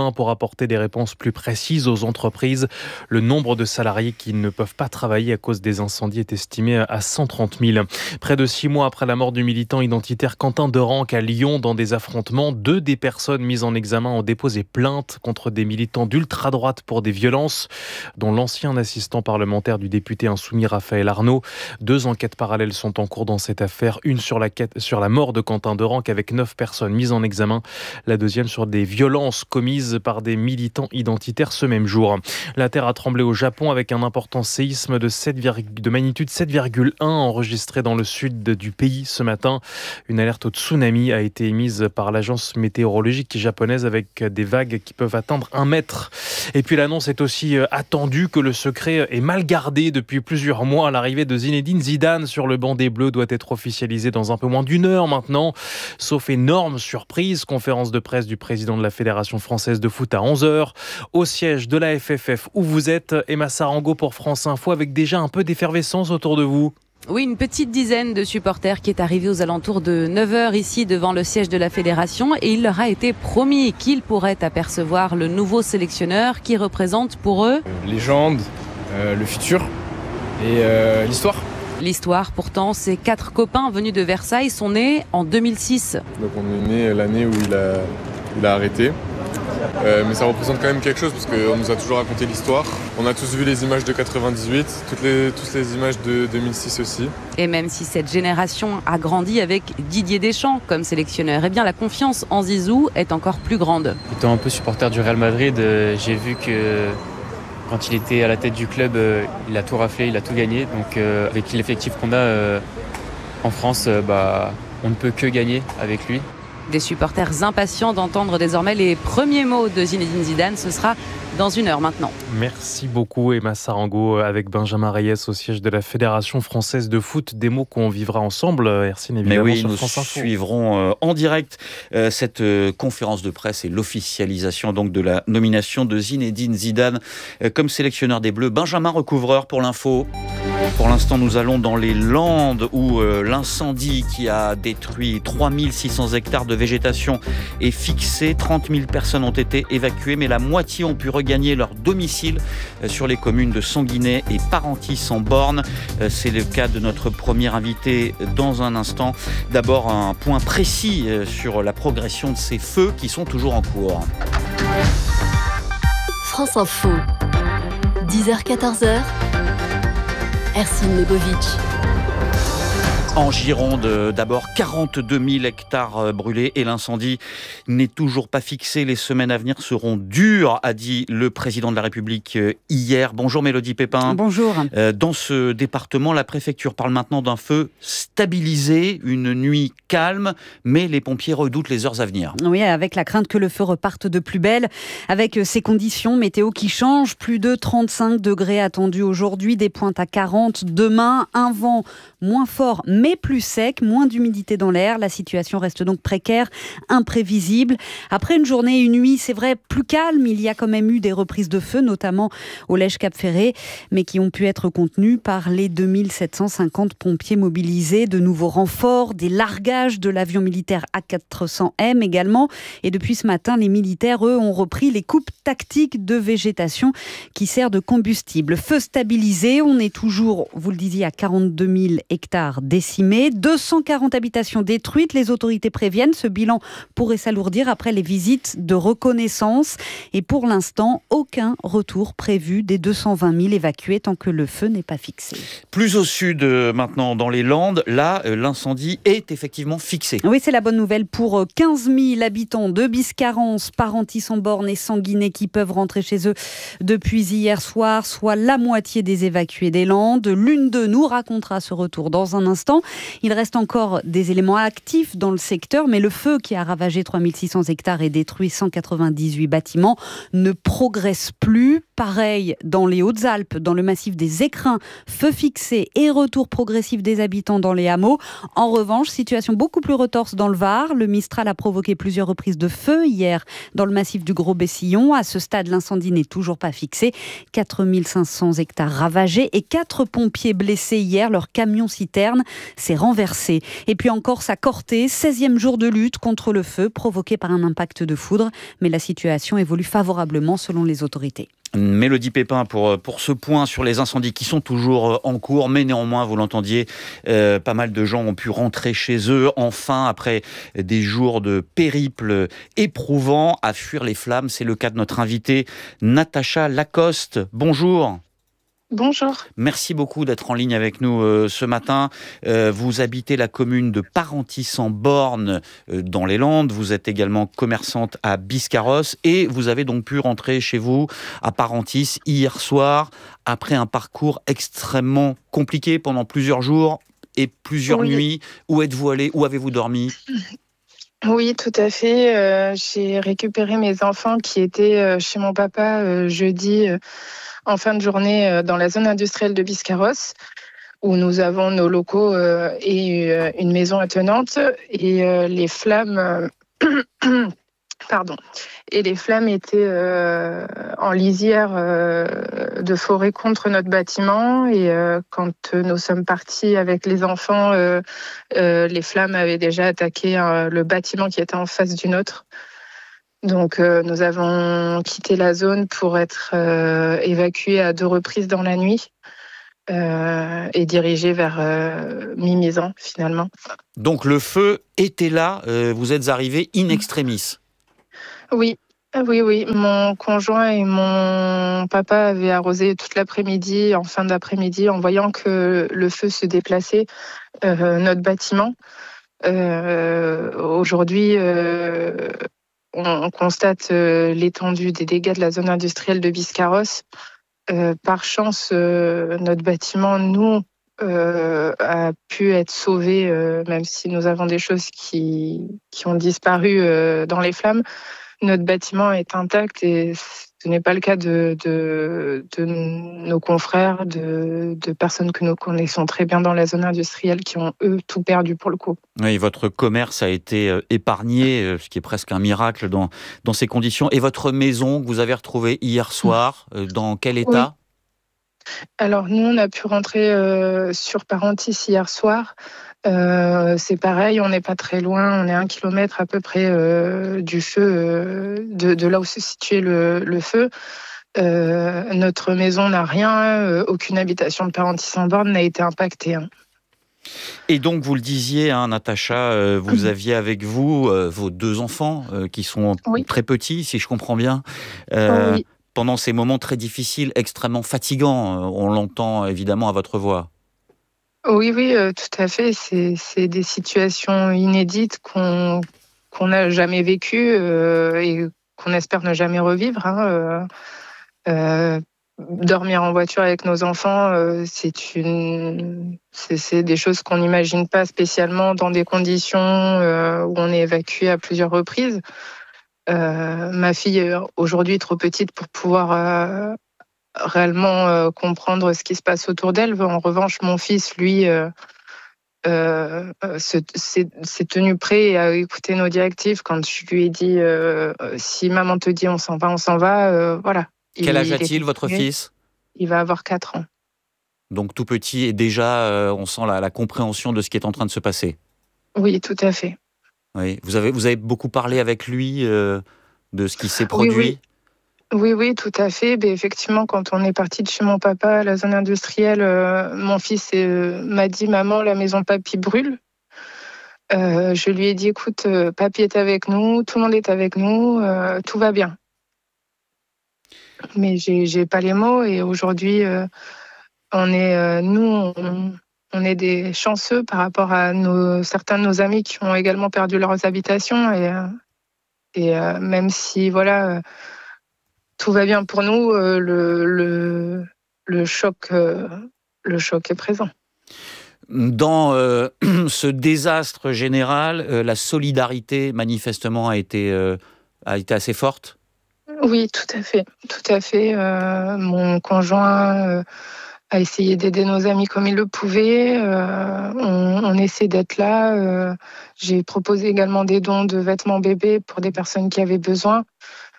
apporter des réponses plus précises aux entreprises. Le nombre de salariés qui ne peuvent pas travailler à cause des incendies est estimé à cent trente mille. Près de six mois après la mort du militant identitaire Quentin Derenc à Lyon dans des affrontements, deux des personnes mises en examen ont déposé plainte contre des militants d'ultra-droite pour des violences, dont l'ancien assistant parlementaire du député insoumis Raphaël Arnaud. Deux enquêtes parallèles sont en cours dans cette affaire, une sur la, quête, sur la mort de Quentin Derenc avec neuf personnes mises en examen, la deuxième sur des violences commises par des militants identitaires ce même jour. La terre a tremblé au Japon avec un important séisme de, sept, de magnitude sept virgule un enregistré dans le sud du pays ce matin. Une alerte au tsunami a été émise par l'agence météorologique japonaise avec des vagues qui peuvent atteindre un mètre. Et puis l'annonce est aussi attendue que le secret est mal gardé depuis plusieurs mois. L'arrivée de Zinedine Zidane sur le banc des Bleus doit être officialisée dans un peu moins d'une heure maintenant. Sauf énorme surprise, conférence de presse du président de la Fédération française de foot à onze heures. Au siège de la F F F où vous êtes, Emma Sarango pour France Info, avec déjà un peu d'effervescence autour de vous. Oui, une petite dizaine de supporters qui est arrivée aux alentours de neuf heures ici devant le siège de la Fédération, et il leur a été promis qu'ils pourraient apercevoir le nouveau sélectionneur qui représente pour eux euh, légende, euh, le futur et euh, l'histoire. L'histoire, pourtant, ces quatre copains venus de Versailles sont nés en deux mille six. Donc on est né l'année où il a, il a arrêté. Euh, mais ça représente quand même quelque chose parce qu'on nous a toujours raconté l'histoire. On a tous vu les images de quatre-vingt-dix-huit, toutes les, toutes les images de deux mille six aussi. Et même si cette génération a grandi avec Didier Deschamps comme sélectionneur, eh bien la confiance en Zizou est encore plus grande. Étant un peu supporter du Real Madrid, euh, j'ai vu que quand il était à la tête du club, euh, il a tout raflé, il a tout gagné. Donc euh, avec l'effectif qu'on a euh, en France, euh, bah, on ne peut que gagner avec lui. Des supporters impatients d'entendre désormais les premiers mots de Zinedine Zidane. Ce sera dans une heure maintenant. Merci beaucoup Emma Sarango avec Benjamin Reyes au siège de la Fédération française de foot. Des mots qu'on vivra ensemble, Hercine, évidemment. Mais oui, sur nous France Info. suivrons euh, en direct euh, cette euh, conférence de presse et l'officialisation donc de la nomination de Zinedine Zidane euh, comme sélectionneur des Bleus. Benjamin Recouvreur pour l'info. Pour l'instant, nous allons dans les Landes où euh, l'incendie qui a détruit trois mille six cents hectares de végétation est fixé. trente mille personnes ont été évacuées, mais la moitié ont pu regagner leur domicile euh, sur les communes de Sanguinet et Parentis-en-Born. Euh, c'est le cas de notre premier invité dans un instant. D'abord, un point précis euh, sur la progression de ces feux qui sont toujours en cours. France Info, dix heures quatorze heures. Hercine Lebovitch. En Gironde, d'abord quarante-deux mille hectares brûlés et l'incendie n'est toujours pas fixé. Les semaines à venir seront dures, a dit le président de la République hier. Bonjour Mélodie Pépin. Bonjour. Dans ce département, la préfecture parle maintenant d'un feu stabilisé, une nuit calme, mais les pompiers redoutent les heures à venir. Oui, avec la crainte que le feu reparte de plus belle, avec ces conditions météo qui changent. Plus de trente-cinq degrés attendus aujourd'hui, des pointes à quarante demain, un vent moins fort, mais plus sec, moins d'humidité dans l'air. La situation reste donc précaire, imprévisible. Après une journée et une nuit, c'est vrai, plus calme, il y a quand même eu des reprises de feu, notamment au Lège-Cap-Ferré, mais qui ont pu être contenues par les deux mille sept cent cinquante pompiers mobilisés. De nouveaux renforts, des largages de l'avion militaire A quatre cents M également. Et depuis ce matin, les militaires, eux, ont repris les coupes tactiques de végétation qui sert de combustible. Feu stabilisé, on est toujours, vous le disiez, à quarante-deux mille hectares décimés, deux cent quarante habitations détruites. Les autorités préviennent, ce bilan pourrait s'alourdir après les visites de reconnaissance. Et pour l'instant, aucun retour prévu des deux cent vingt mille évacués tant que le feu n'est pas fixé. Plus au sud, euh, maintenant, dans les Landes, là, euh, l'incendie est effectivement fixé. Oui, c'est la bonne nouvelle pour quinze mille habitants de Biscarrosse, Parentis-en-Born et Sanguinet qui peuvent rentrer chez eux depuis hier soir, soit la moitié des évacués des Landes. L'une d'eux nous racontera ce retour dans un instant. Il reste encore des éléments actifs dans le secteur, mais le feu qui a ravagé trois mille six cents hectares et détruit cent quatre-vingt-dix-huit bâtiments ne progresse plus. Pareil dans les Hautes-Alpes, dans le massif des Écrins, feu fixé et retour progressif des habitants dans les hameaux. En revanche, situation beaucoup plus retorse dans le Var. Le Mistral a provoqué plusieurs reprises de feu hier dans le massif du Gros-Bessillon. À ce stade, l'incendie n'est toujours pas fixé. quatre mille cinq cents hectares ravagés et quatre pompiers blessés hier. Leur camion-citerne s'est renversé. Et puis encore sa Corté, seizième jour de lutte contre le feu provoqué par un impact de foudre. Mais la situation évolue favorablement selon les autorités. Mélodie Pépin pour, pour ce point sur les incendies qui sont toujours en cours, mais néanmoins, vous l'entendiez, euh, pas mal de gens ont pu rentrer chez eux, enfin, après des jours de périple éprouvants à fuir les flammes. C'est le cas de notre invitée Natacha Lacoste. Bonjour. Bonjour. Merci beaucoup d'être en ligne avec nous euh, ce matin. Euh, vous habitez la commune de Parentis-en-Born euh, dans les Landes. Vous êtes également commerçante à Biscarrosse et vous avez donc pu rentrer chez vous à Parentis hier soir après un parcours extrêmement compliqué pendant plusieurs jours et plusieurs oui. nuits. Où êtes-vous allé? Où avez-vous dormi? Oui, tout à fait. Euh, j'ai récupéré mes enfants qui étaient euh, chez mon papa euh, jeudi euh, en fin de journée euh, dans la zone industrielle de Biscarrosse, où nous avons nos locaux euh, et euh, une maison attenante. Et euh, les flammes... Euh, pardon. Et les flammes étaient euh, en lisière euh, de forêt contre notre bâtiment. Et euh, quand nous sommes partis avec les enfants, euh, euh, les flammes avaient déjà attaqué euh, le bâtiment qui était en face du nôtre. Donc euh, nous avons quitté la zone pour être euh, évacués à deux reprises dans la nuit euh, et dirigés vers euh, Mimizan finalement. Donc le feu était là, euh, vous êtes arrivés in extremis. Oui, oui, oui. Mon conjoint et mon papa avaient arrosé toute l'après-midi, en fin d'après-midi, en voyant que le feu se déplaçait, euh, notre bâtiment. Euh, aujourd'hui, euh, on, on constate euh, l'étendue des dégâts de la zone industrielle de Biscarrosse. Euh, par chance, euh, notre bâtiment, nous, euh, a pu être sauvé, euh, même si nous avons des choses qui, qui ont disparu euh, dans les flammes. Notre bâtiment est intact et ce n'est pas le cas de, de, de nos confrères, de, de personnes que nous connaissons très bien dans la zone industrielle qui ont, eux, tout perdu pour le coup. Oui, votre commerce a été épargné, ce qui est presque un miracle dans, dans ces conditions. Et votre maison que vous avez retrouvée hier soir, dans quel état ? Oui. Alors, nous, on a pu rentrer euh, sur Parentis hier soir. Euh, c'est pareil, on n'est pas très loin, on est à un kilomètre à peu près euh, du feu, euh, de, de là où se situait le, le feu. Euh, notre maison n'a rien, euh, aucune habitation de Parentis-en-Born n'a été impactée. Hein. Et donc, vous le disiez, hein, Natacha, euh, vous aviez avec vous euh, vos deux enfants euh, qui sont oui. très petits, si je comprends bien. Euh, oui. Pendant ces moments très difficiles, extrêmement fatigants, on l'entend évidemment à votre voix. Oui, oui, euh, tout à fait. C'est, c'est des situations inédites qu'on qu'on n'a jamais vécues euh, et qu'on espère ne jamais revivre. Hein. Euh, euh, dormir en voiture avec nos enfants, euh, c'est une, c'est, c'est des choses qu'on n'imagine pas spécialement dans des conditions euh, où on est évacué à plusieurs reprises. Euh, ma fille est aujourd'hui trop petite pour pouvoir euh, réellement euh, comprendre ce qui se passe autour d'elle. En revanche, mon fils, lui, euh, euh, se, s'est, s'est tenu prêt et a écouté nos directives quand je lui ai dit euh, si maman te dit on s'en va, on s'en va. Euh, voilà. Quel il, âge a-t-il, il votre fils ? Il va avoir quatre ans. Donc tout petit et déjà, euh, on sent la, la compréhension de ce qui est en train de se passer. Oui, tout à fait. Oui. Vous avez, vous avez beaucoup parlé avec lui euh, de ce qui s'est produit ? Oui, oui. Oui, oui, tout à fait. Mais effectivement, quand on est parti de chez mon papa à la zone industrielle, euh, mon fils euh, m'a dit « Maman, la maison papy brûle ». Euh, je lui ai dit « Écoute, euh, papy est avec nous, tout le monde est avec nous, euh, tout va bien ». Mais j'ai, j'ai pas les mots et aujourd'hui, euh, on est, euh, nous, on, on est des chanceux par rapport à nos, certains de nos amis qui ont également perdu leurs habitations et, euh, et euh, même si, voilà... Euh, tout va bien pour nous, euh, le, le, le, choc, euh, le choc est présent. Dans euh, ce désastre général, euh, la solidarité, manifestement, a été, euh, a été assez forte ? Oui, tout à fait. Tout à fait. Euh, mon conjoint euh, a essayé d'aider nos amis comme il le pouvait. Euh, on, on essaie d'être là. Euh, j'ai proposé également des dons de vêtements bébés pour des personnes qui avaient besoin.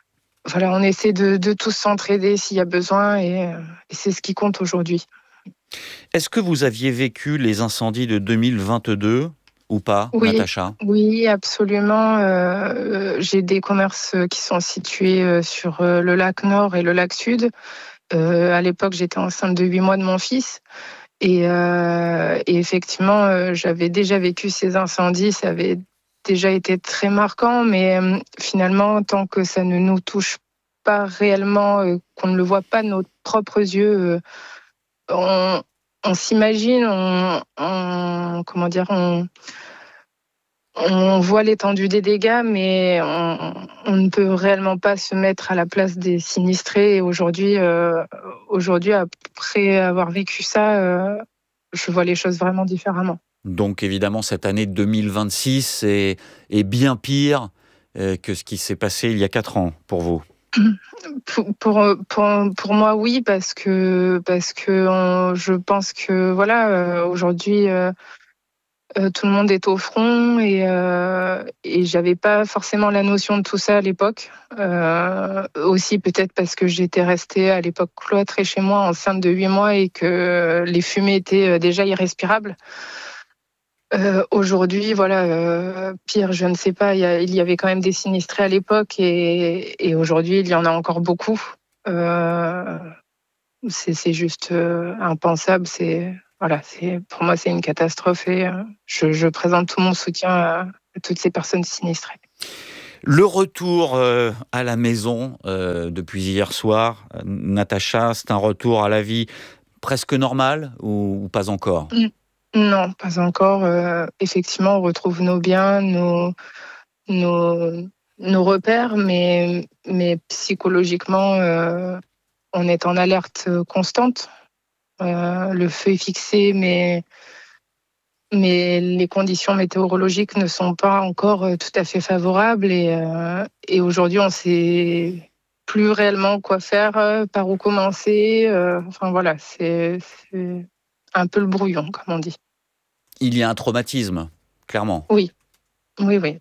Voilà, on essaie de, de tous s'entraider s'il y a besoin et, et c'est ce qui compte aujourd'hui. Est-ce que vous aviez vécu les incendies de deux mille vingt-deux ou pas, oui, Natacha ? Oui, absolument. Euh, j'ai des commerces qui sont situés sur le lac Nord et le lac Sud. Euh, à l'époque, j'étais enceinte de huit mois de mon fils. Et, euh, et effectivement, euh, j'avais déjà vécu ces incendies. Ça avait déjà été très marquant. Mais euh, finalement, tant que ça ne nous touche pas réellement, euh, qu'on ne le voit pas de nos propres yeux, euh, on, on s'imagine, on, on, comment dire, on, on voit l'étendue des dégâts, mais on, on ne peut réellement pas se mettre à la place des sinistrés. Et aujourd'hui, euh, aujourd'hui, après avoir vécu ça, euh, je vois les choses vraiment différemment. Donc évidemment, cette année deux mille vingt-six est, est bien pire euh, que ce qui s'est passé il y a quatre ans pour vous. Pour, pour, pour, pour moi, oui, parce que, parce que on, je pense que voilà, euh, aujourd'hui, euh, euh, tout le monde est au front et, euh, et j'avais pas forcément la notion de tout ça à l'époque. Euh, aussi peut-être parce que j'étais restée à l'époque cloîtrée chez moi enceinte de huit mois et que les fumées étaient déjà irrespirables. Euh, aujourd'hui, voilà, euh, pire, je ne sais pas, il y, a, il y avait quand même des sinistrés à l'époque et, et aujourd'hui, il y en a encore beaucoup. Euh, c'est, c'est juste euh, impensable. C'est, voilà, c'est, pour moi, c'est une catastrophe et euh, je, je présente tout mon soutien à, à toutes ces personnes sinistrées. Le retour euh, à la maison euh, depuis hier soir, euh, Natacha, c'est un retour à la vie presque normale ou, ou pas encore ? Mm. Non, pas encore. Euh, effectivement, on retrouve nos biens, nos, nos, nos repères, mais, mais psychologiquement, euh, on est en alerte constante. Euh, le feu est fixé, mais, mais les conditions météorologiques ne sont pas encore tout à fait favorables. Et, euh, et aujourd'hui, on ne sait plus réellement quoi faire, par où commencer. Euh, enfin voilà, c'est, c'est un peu le brouillon, comme on dit. Il y a un traumatisme, clairement. Oui, oui, oui.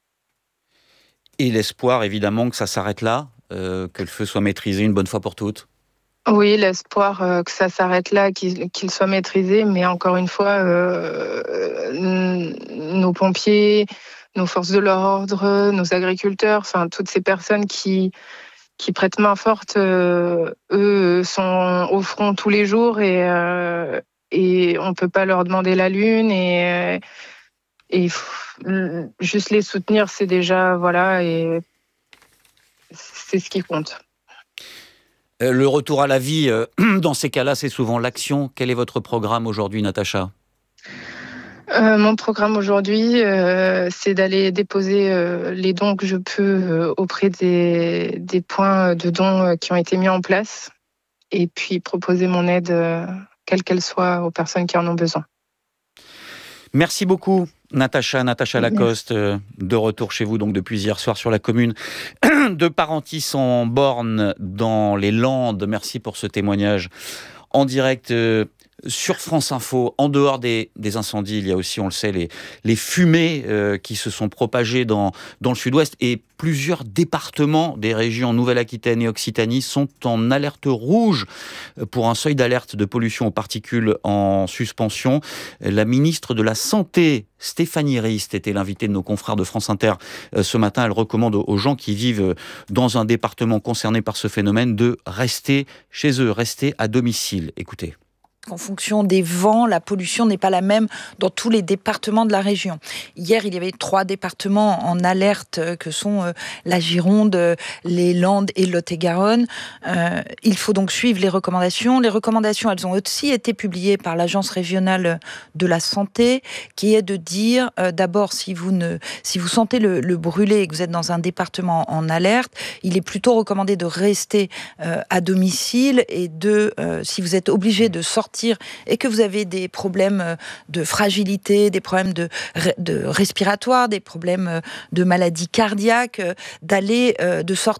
Et l'espoir, évidemment, que ça s'arrête là, euh, que le feu soit maîtrisé une bonne fois pour toutes. Oui, l'espoir euh, que ça s'arrête là, qu'il, qu'il soit maîtrisé, mais encore une fois, euh, nos pompiers, nos forces de l'ordre, nos agriculteurs, enfin toutes ces personnes qui qui prêtent main forte, euh, eux sont au front tous les jours et euh, et on peut pas leur demander la lune et et juste les soutenir, c'est déjà voilà et c'est ce qui compte. Le retour à la vie, euh, dans ces cas-là, c'est souvent l'action. Quel est votre programme aujourd'hui, Natacha ? Euh, mon programme aujourd'hui, euh, c'est d'aller déposer euh, les dons que je peux euh, auprès des, des points de dons euh, qui ont été mis en place et puis proposer mon aide, euh, quelle qu'elle soit, aux personnes qui en ont besoin. Merci beaucoup, Natacha, Natacha Lacoste, euh, de retour chez vous donc depuis hier soir sur la commune de Parentis en Borne, dans les Landes. Merci pour ce témoignage en direct euh, sur France Info. En dehors des, des incendies, il y a aussi, on le sait, les, les fumées euh, qui se sont propagées dans, dans le sud-ouest et plusieurs départements des régions Nouvelle-Aquitaine et Occitanie sont en alerte rouge pour un seuil d'alerte de pollution aux particules en suspension. La ministre de la Santé, Stéphanie Rist, était l'invitée de nos confrères de France Inter ce matin. Elle recommande aux gens qui vivent dans un département concerné par ce phénomène de rester chez eux, rester à domicile. Écoutez. En fonction des vents, la pollution n'est pas la même dans tous les départements de la région. Hier, il y avait trois départements en alerte que sont euh, la Gironde, euh, les Landes et Lot-et-Garonne. Euh, il faut donc suivre les recommandations. Les recommandations, elles ont aussi été publiées par l'Agence régionale de la santé, qui est de dire, euh, d'abord, si vous ne, si vous sentez le, le brûler et que vous êtes dans un département en alerte, il est plutôt recommandé de rester euh, à domicile et de, euh, si vous êtes obligé de sortir et que vous avez des problèmes de fragilité, des problèmes de, de respiratoires, des problèmes de maladies cardiaques, d'aller, de sortir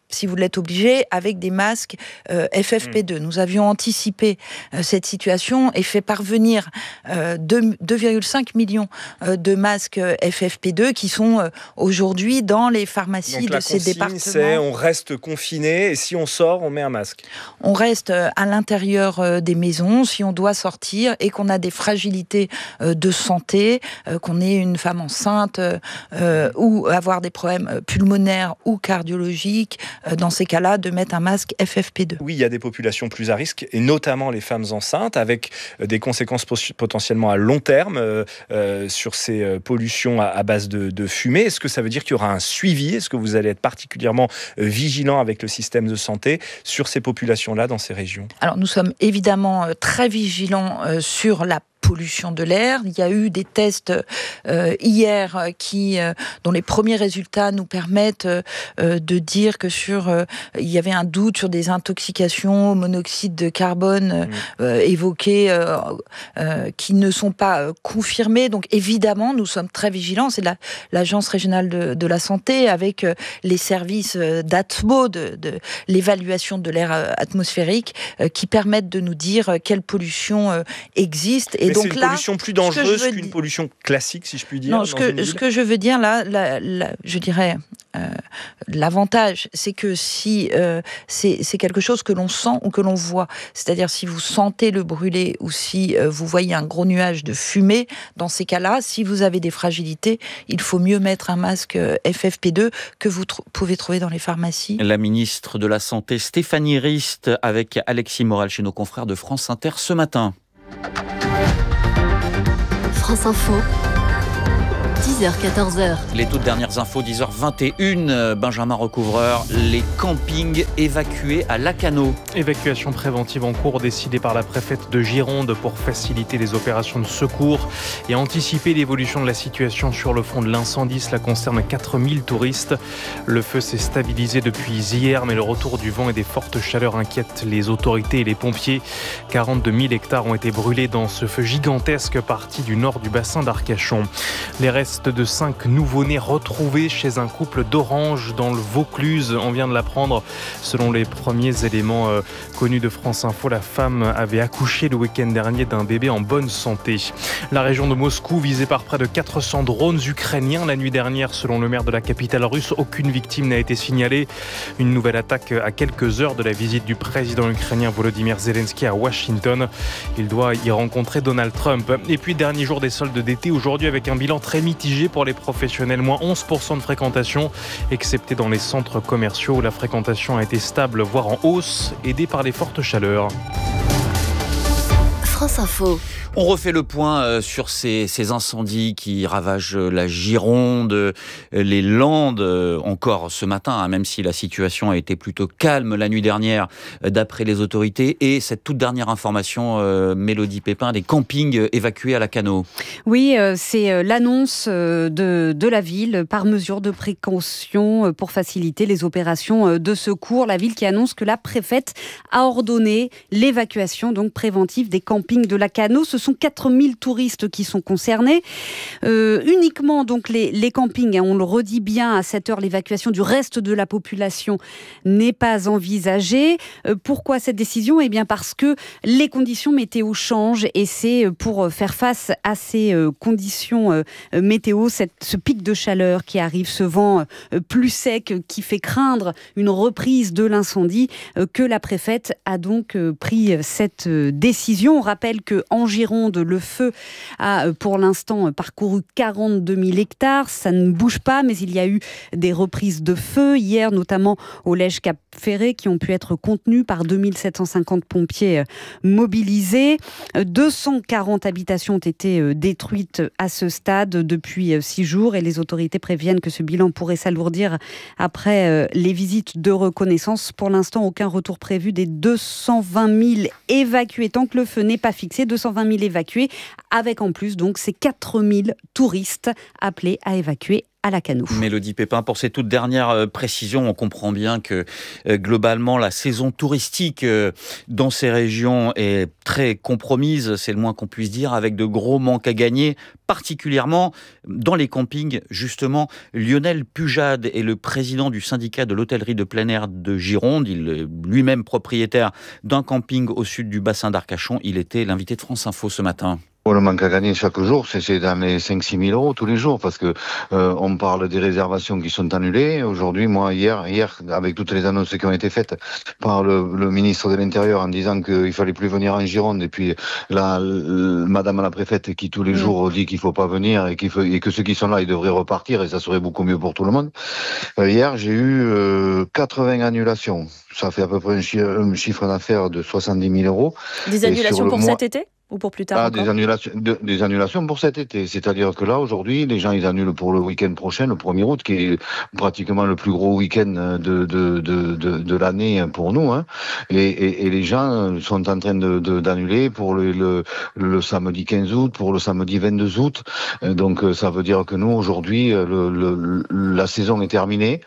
si vous l'êtes obligé, avec des masques euh, F F P deux. Mmh. Nous avions anticipé euh, cette situation et fait parvenir euh, deux virgule cinq millions euh, de masques F F P deux qui sont euh, aujourd'hui dans les pharmacies Donc, de la ces consigne, départements. C'est on reste confiné et si on sort, on met un masque. On reste à l'intérieur euh, des maisons si on doit sortir et qu'on a des fragilités euh, de santé, euh, qu'on est une femme enceinte euh, ou avoir des problèmes pulmonaires ou cardiologiques. Dans ces cas-là, de mettre un masque F F P deux. Oui, il y a des populations plus à risque, et notamment les femmes enceintes, avec des conséquences potentiellement à long terme euh, euh, sur ces pollutions à, à base de, de fumée. Est-ce que ça veut dire qu'il y aura un suivi ? Est-ce que vous allez être particulièrement vigilant avec le système de santé sur ces populations-là, dans ces régions ? Alors, nous sommes évidemment très vigilants sur la pollution de l'air. Il y a eu des tests euh, hier qui, euh, dont les premiers résultats nous permettent euh, de dire que sur, euh, il y avait un doute sur des intoxications au monoxyde de carbone euh, évoquées euh, euh, qui ne sont pas euh, confirmées. Donc évidemment, nous sommes très vigilants. C'est la, l'Agence régionale de, de la santé avec euh, les services euh, d'Atmo, de, de l'évaluation de l'air euh, atmosphérique, euh, qui permettent de nous dire euh, quelle pollution euh, existe. Et Mais donc c'est une là, pollution plus dangereuse qu'une dire... pollution classique, si je puis dire. Non, ce que, ce que je veux dire là, là, là je dirais, euh, l'avantage, c'est que si euh, c'est, c'est quelque chose que l'on sent ou que l'on voit, c'est-à-dire si vous sentez le brûler ou si euh, vous voyez un gros nuage de fumée, dans ces cas-là, si vous avez des fragilités, il faut mieux mettre un masque F F P deux que vous tr- pouvez trouver dans les pharmacies. La ministre de la Santé, Stéphanie Rist, avec Alexis Morel chez nos confrères de France Inter ce matin. France Info, dix heures quatorze heures. Les toutes dernières infos, dix heures vingt et une. Benjamin Recouvreur, les campings évacués à Lacanau. Évacuation préventive en cours décidée par la préfète de Gironde pour faciliter les opérations de secours et anticiper l'évolution de la situation sur le front de l'incendie. Cela concerne quatre mille touristes. Le feu s'est stabilisé depuis hier, mais le retour du vent et des fortes chaleurs inquiètent les autorités et les pompiers. quarante-deux mille hectares ont été brûlés dans ce feu gigantesque parti du nord du bassin d'Arcachon. Les restes de cinq nouveau-nés retrouvés chez un couple d'Orange dans le Vaucluse. On vient de l'apprendre. Selon les premiers éléments euh, connus de France Info, la femme avait accouché le week-end dernier d'un bébé en bonne santé. La région de Moscou visée par près de quatre cents drones ukrainiens la nuit dernière. Selon le maire de la capitale russe, aucune victime n'a été signalée. Une nouvelle attaque à quelques heures de la visite du président ukrainien Volodymyr Zelensky à Washington. Il doit y rencontrer Donald Trump. Et puis, dernier jour des soldes d'été aujourd'hui avec un bilan très mitigé pour les professionnels, moins onze pour cent de fréquentation, excepté dans les centres commerciaux où la fréquentation a été stable, voire en hausse, aidée par les fortes chaleurs. France Info. On refait le point sur ces, ces incendies qui ravagent la Gironde, les Landes, encore ce matin, hein, même si la situation a été plutôt calme la nuit dernière, d'après les autorités. Et cette toute dernière information, euh, Mélodie Pépin, des campings évacués à Lacanau. Oui, euh, c'est l'annonce de, de la ville, par mesure de précaution pour faciliter les opérations de secours. La ville qui annonce que la préfète a ordonné l'évacuation donc préventive des campings de Lacanau. Ce sont quatre mille touristes qui sont concernés. Euh, uniquement donc les, les campings, hein, on le redit bien à cette heure, l'évacuation du reste de la population n'est pas envisagée. Euh, pourquoi cette décision ? Eh bien parce que les conditions météo changent et c'est pour faire face à ces euh, conditions euh, météo, cette, ce pic de chaleur qui arrive, ce vent euh, plus sec qui fait craindre une reprise de l'incendie, euh, que la préfète a donc euh, pris cette euh, décision. On rappelle qu'en Gironde, le feu a pour l'instant parcouru quarante-deux mille hectares. Ça ne bouge pas, mais il y a eu des reprises de feu hier, notamment au Lège-Cap-Ferré, qui ont pu être contenues par deux mille sept cent cinquante pompiers mobilisés. deux cent quarante habitations ont été détruites à ce stade depuis six jours et les autorités préviennent que ce bilan pourrait s'alourdir après les visites de reconnaissance. Pour l'instant, aucun retour prévu des deux cent vingt mille évacués. Tant que le feu n'est pas fixé, deux cent vingt mille évacués, avec en plus donc ces quatre mille touristes appelés à évacuer à Lacanau. Mélodie Pépin, pour ces toutes dernières précisions, on comprend bien que euh, globalement la saison touristique euh, dans ces régions est très compromise, c'est le moins qu'on puisse dire, avec de gros manques à gagner, particulièrement dans les campings. Justement, Lionel Pujade est le président du syndicat de l'hôtellerie de plein air de Gironde. Il est lui-même propriétaire d'un camping au sud du bassin d'Arcachon. Il était l'invité de France Info ce matin. Le manque à gagner chaque jour, c'est dans les cinq six mille euros tous les jours, parce que euh, on parle des réservations qui sont annulées. Aujourd'hui, moi, hier, hier, avec toutes les annonces qui ont été faites par le, le ministre de l'Intérieur en disant qu'il fallait plus venir en Gironde, et puis là, Madame la préfète qui tous les mmh. jours dit qu'il faut pas venir et, qu'il faut, et que ceux qui sont là, ils devraient repartir, et ça serait beaucoup mieux pour tout le monde. Euh, hier, j'ai eu euh, quatre-vingts annulations. Ça fait à peu près un, chi- un chiffre d'affaires de soixante-dix mille euros. Des annulations pour mois... cet été ? Ou pour plus tard ah, encore des annulations, de, des annulations pour cet été. C'est-à-dire que là, aujourd'hui, les gens, ils annulent pour le week-end prochain, le premier août, qui est pratiquement le plus gros week-end de, de, de, de, de l'année pour nous. Hein. Et, et, et les gens sont en train de, de, d'annuler pour le, le, le samedi quinze août, pour le samedi vingt-deux août. Donc, ça veut dire que nous, aujourd'hui, le, le, la saison est terminée,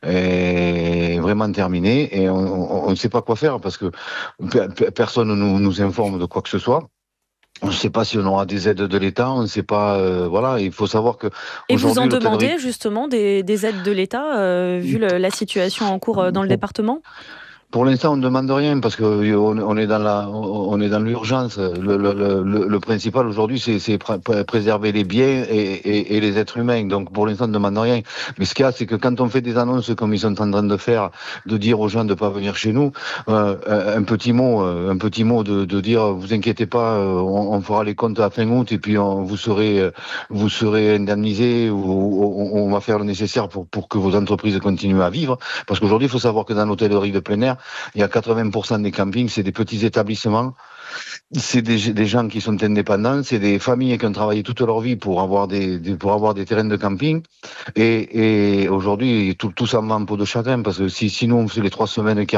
est vraiment terminée, et on ne sait pas quoi faire parce que personne ne nous, nous informe de quoi que ce soit. On ne sait pas si on aura des aides de l'État, on ne sait pas, euh, voilà, il faut savoir que... Et vous en demandez justement des, des aides de l'État, euh, vu le, la situation en cours dans le département ? Pour l'instant, on ne demande rien parce que on est dans la, on est dans l'urgence. Le, le, le, le principal aujourd'hui, c'est, c'est pr- préserver les biens et, et, et les êtres humains. Donc, pour l'instant, on ne demande rien. Mais ce qu'il y a, c'est que quand on fait des annonces comme ils sont en train de faire, de dire aux gens de ne pas venir chez nous, euh, un petit mot, un petit mot de, de dire, vous inquiétez pas, on, on fera les comptes à fin août et puis on, vous serez, vous serez indemnisés ou on, on va faire le nécessaire pour pour que vos entreprises continuent à vivre. Parce qu'aujourd'hui, il faut savoir que dans l'hôtellerie de plein air, il y a quatre-vingts pour cent des campings, c'est des petits établissements, c'est des, des gens qui sont indépendants, c'est des familles qui ont travaillé toute leur vie pour avoir des, des pour avoir des terrains de camping. Et, et aujourd'hui, tout, tout ça va en peau de chagrin parce que si, si nous on faisait les trois semaines qui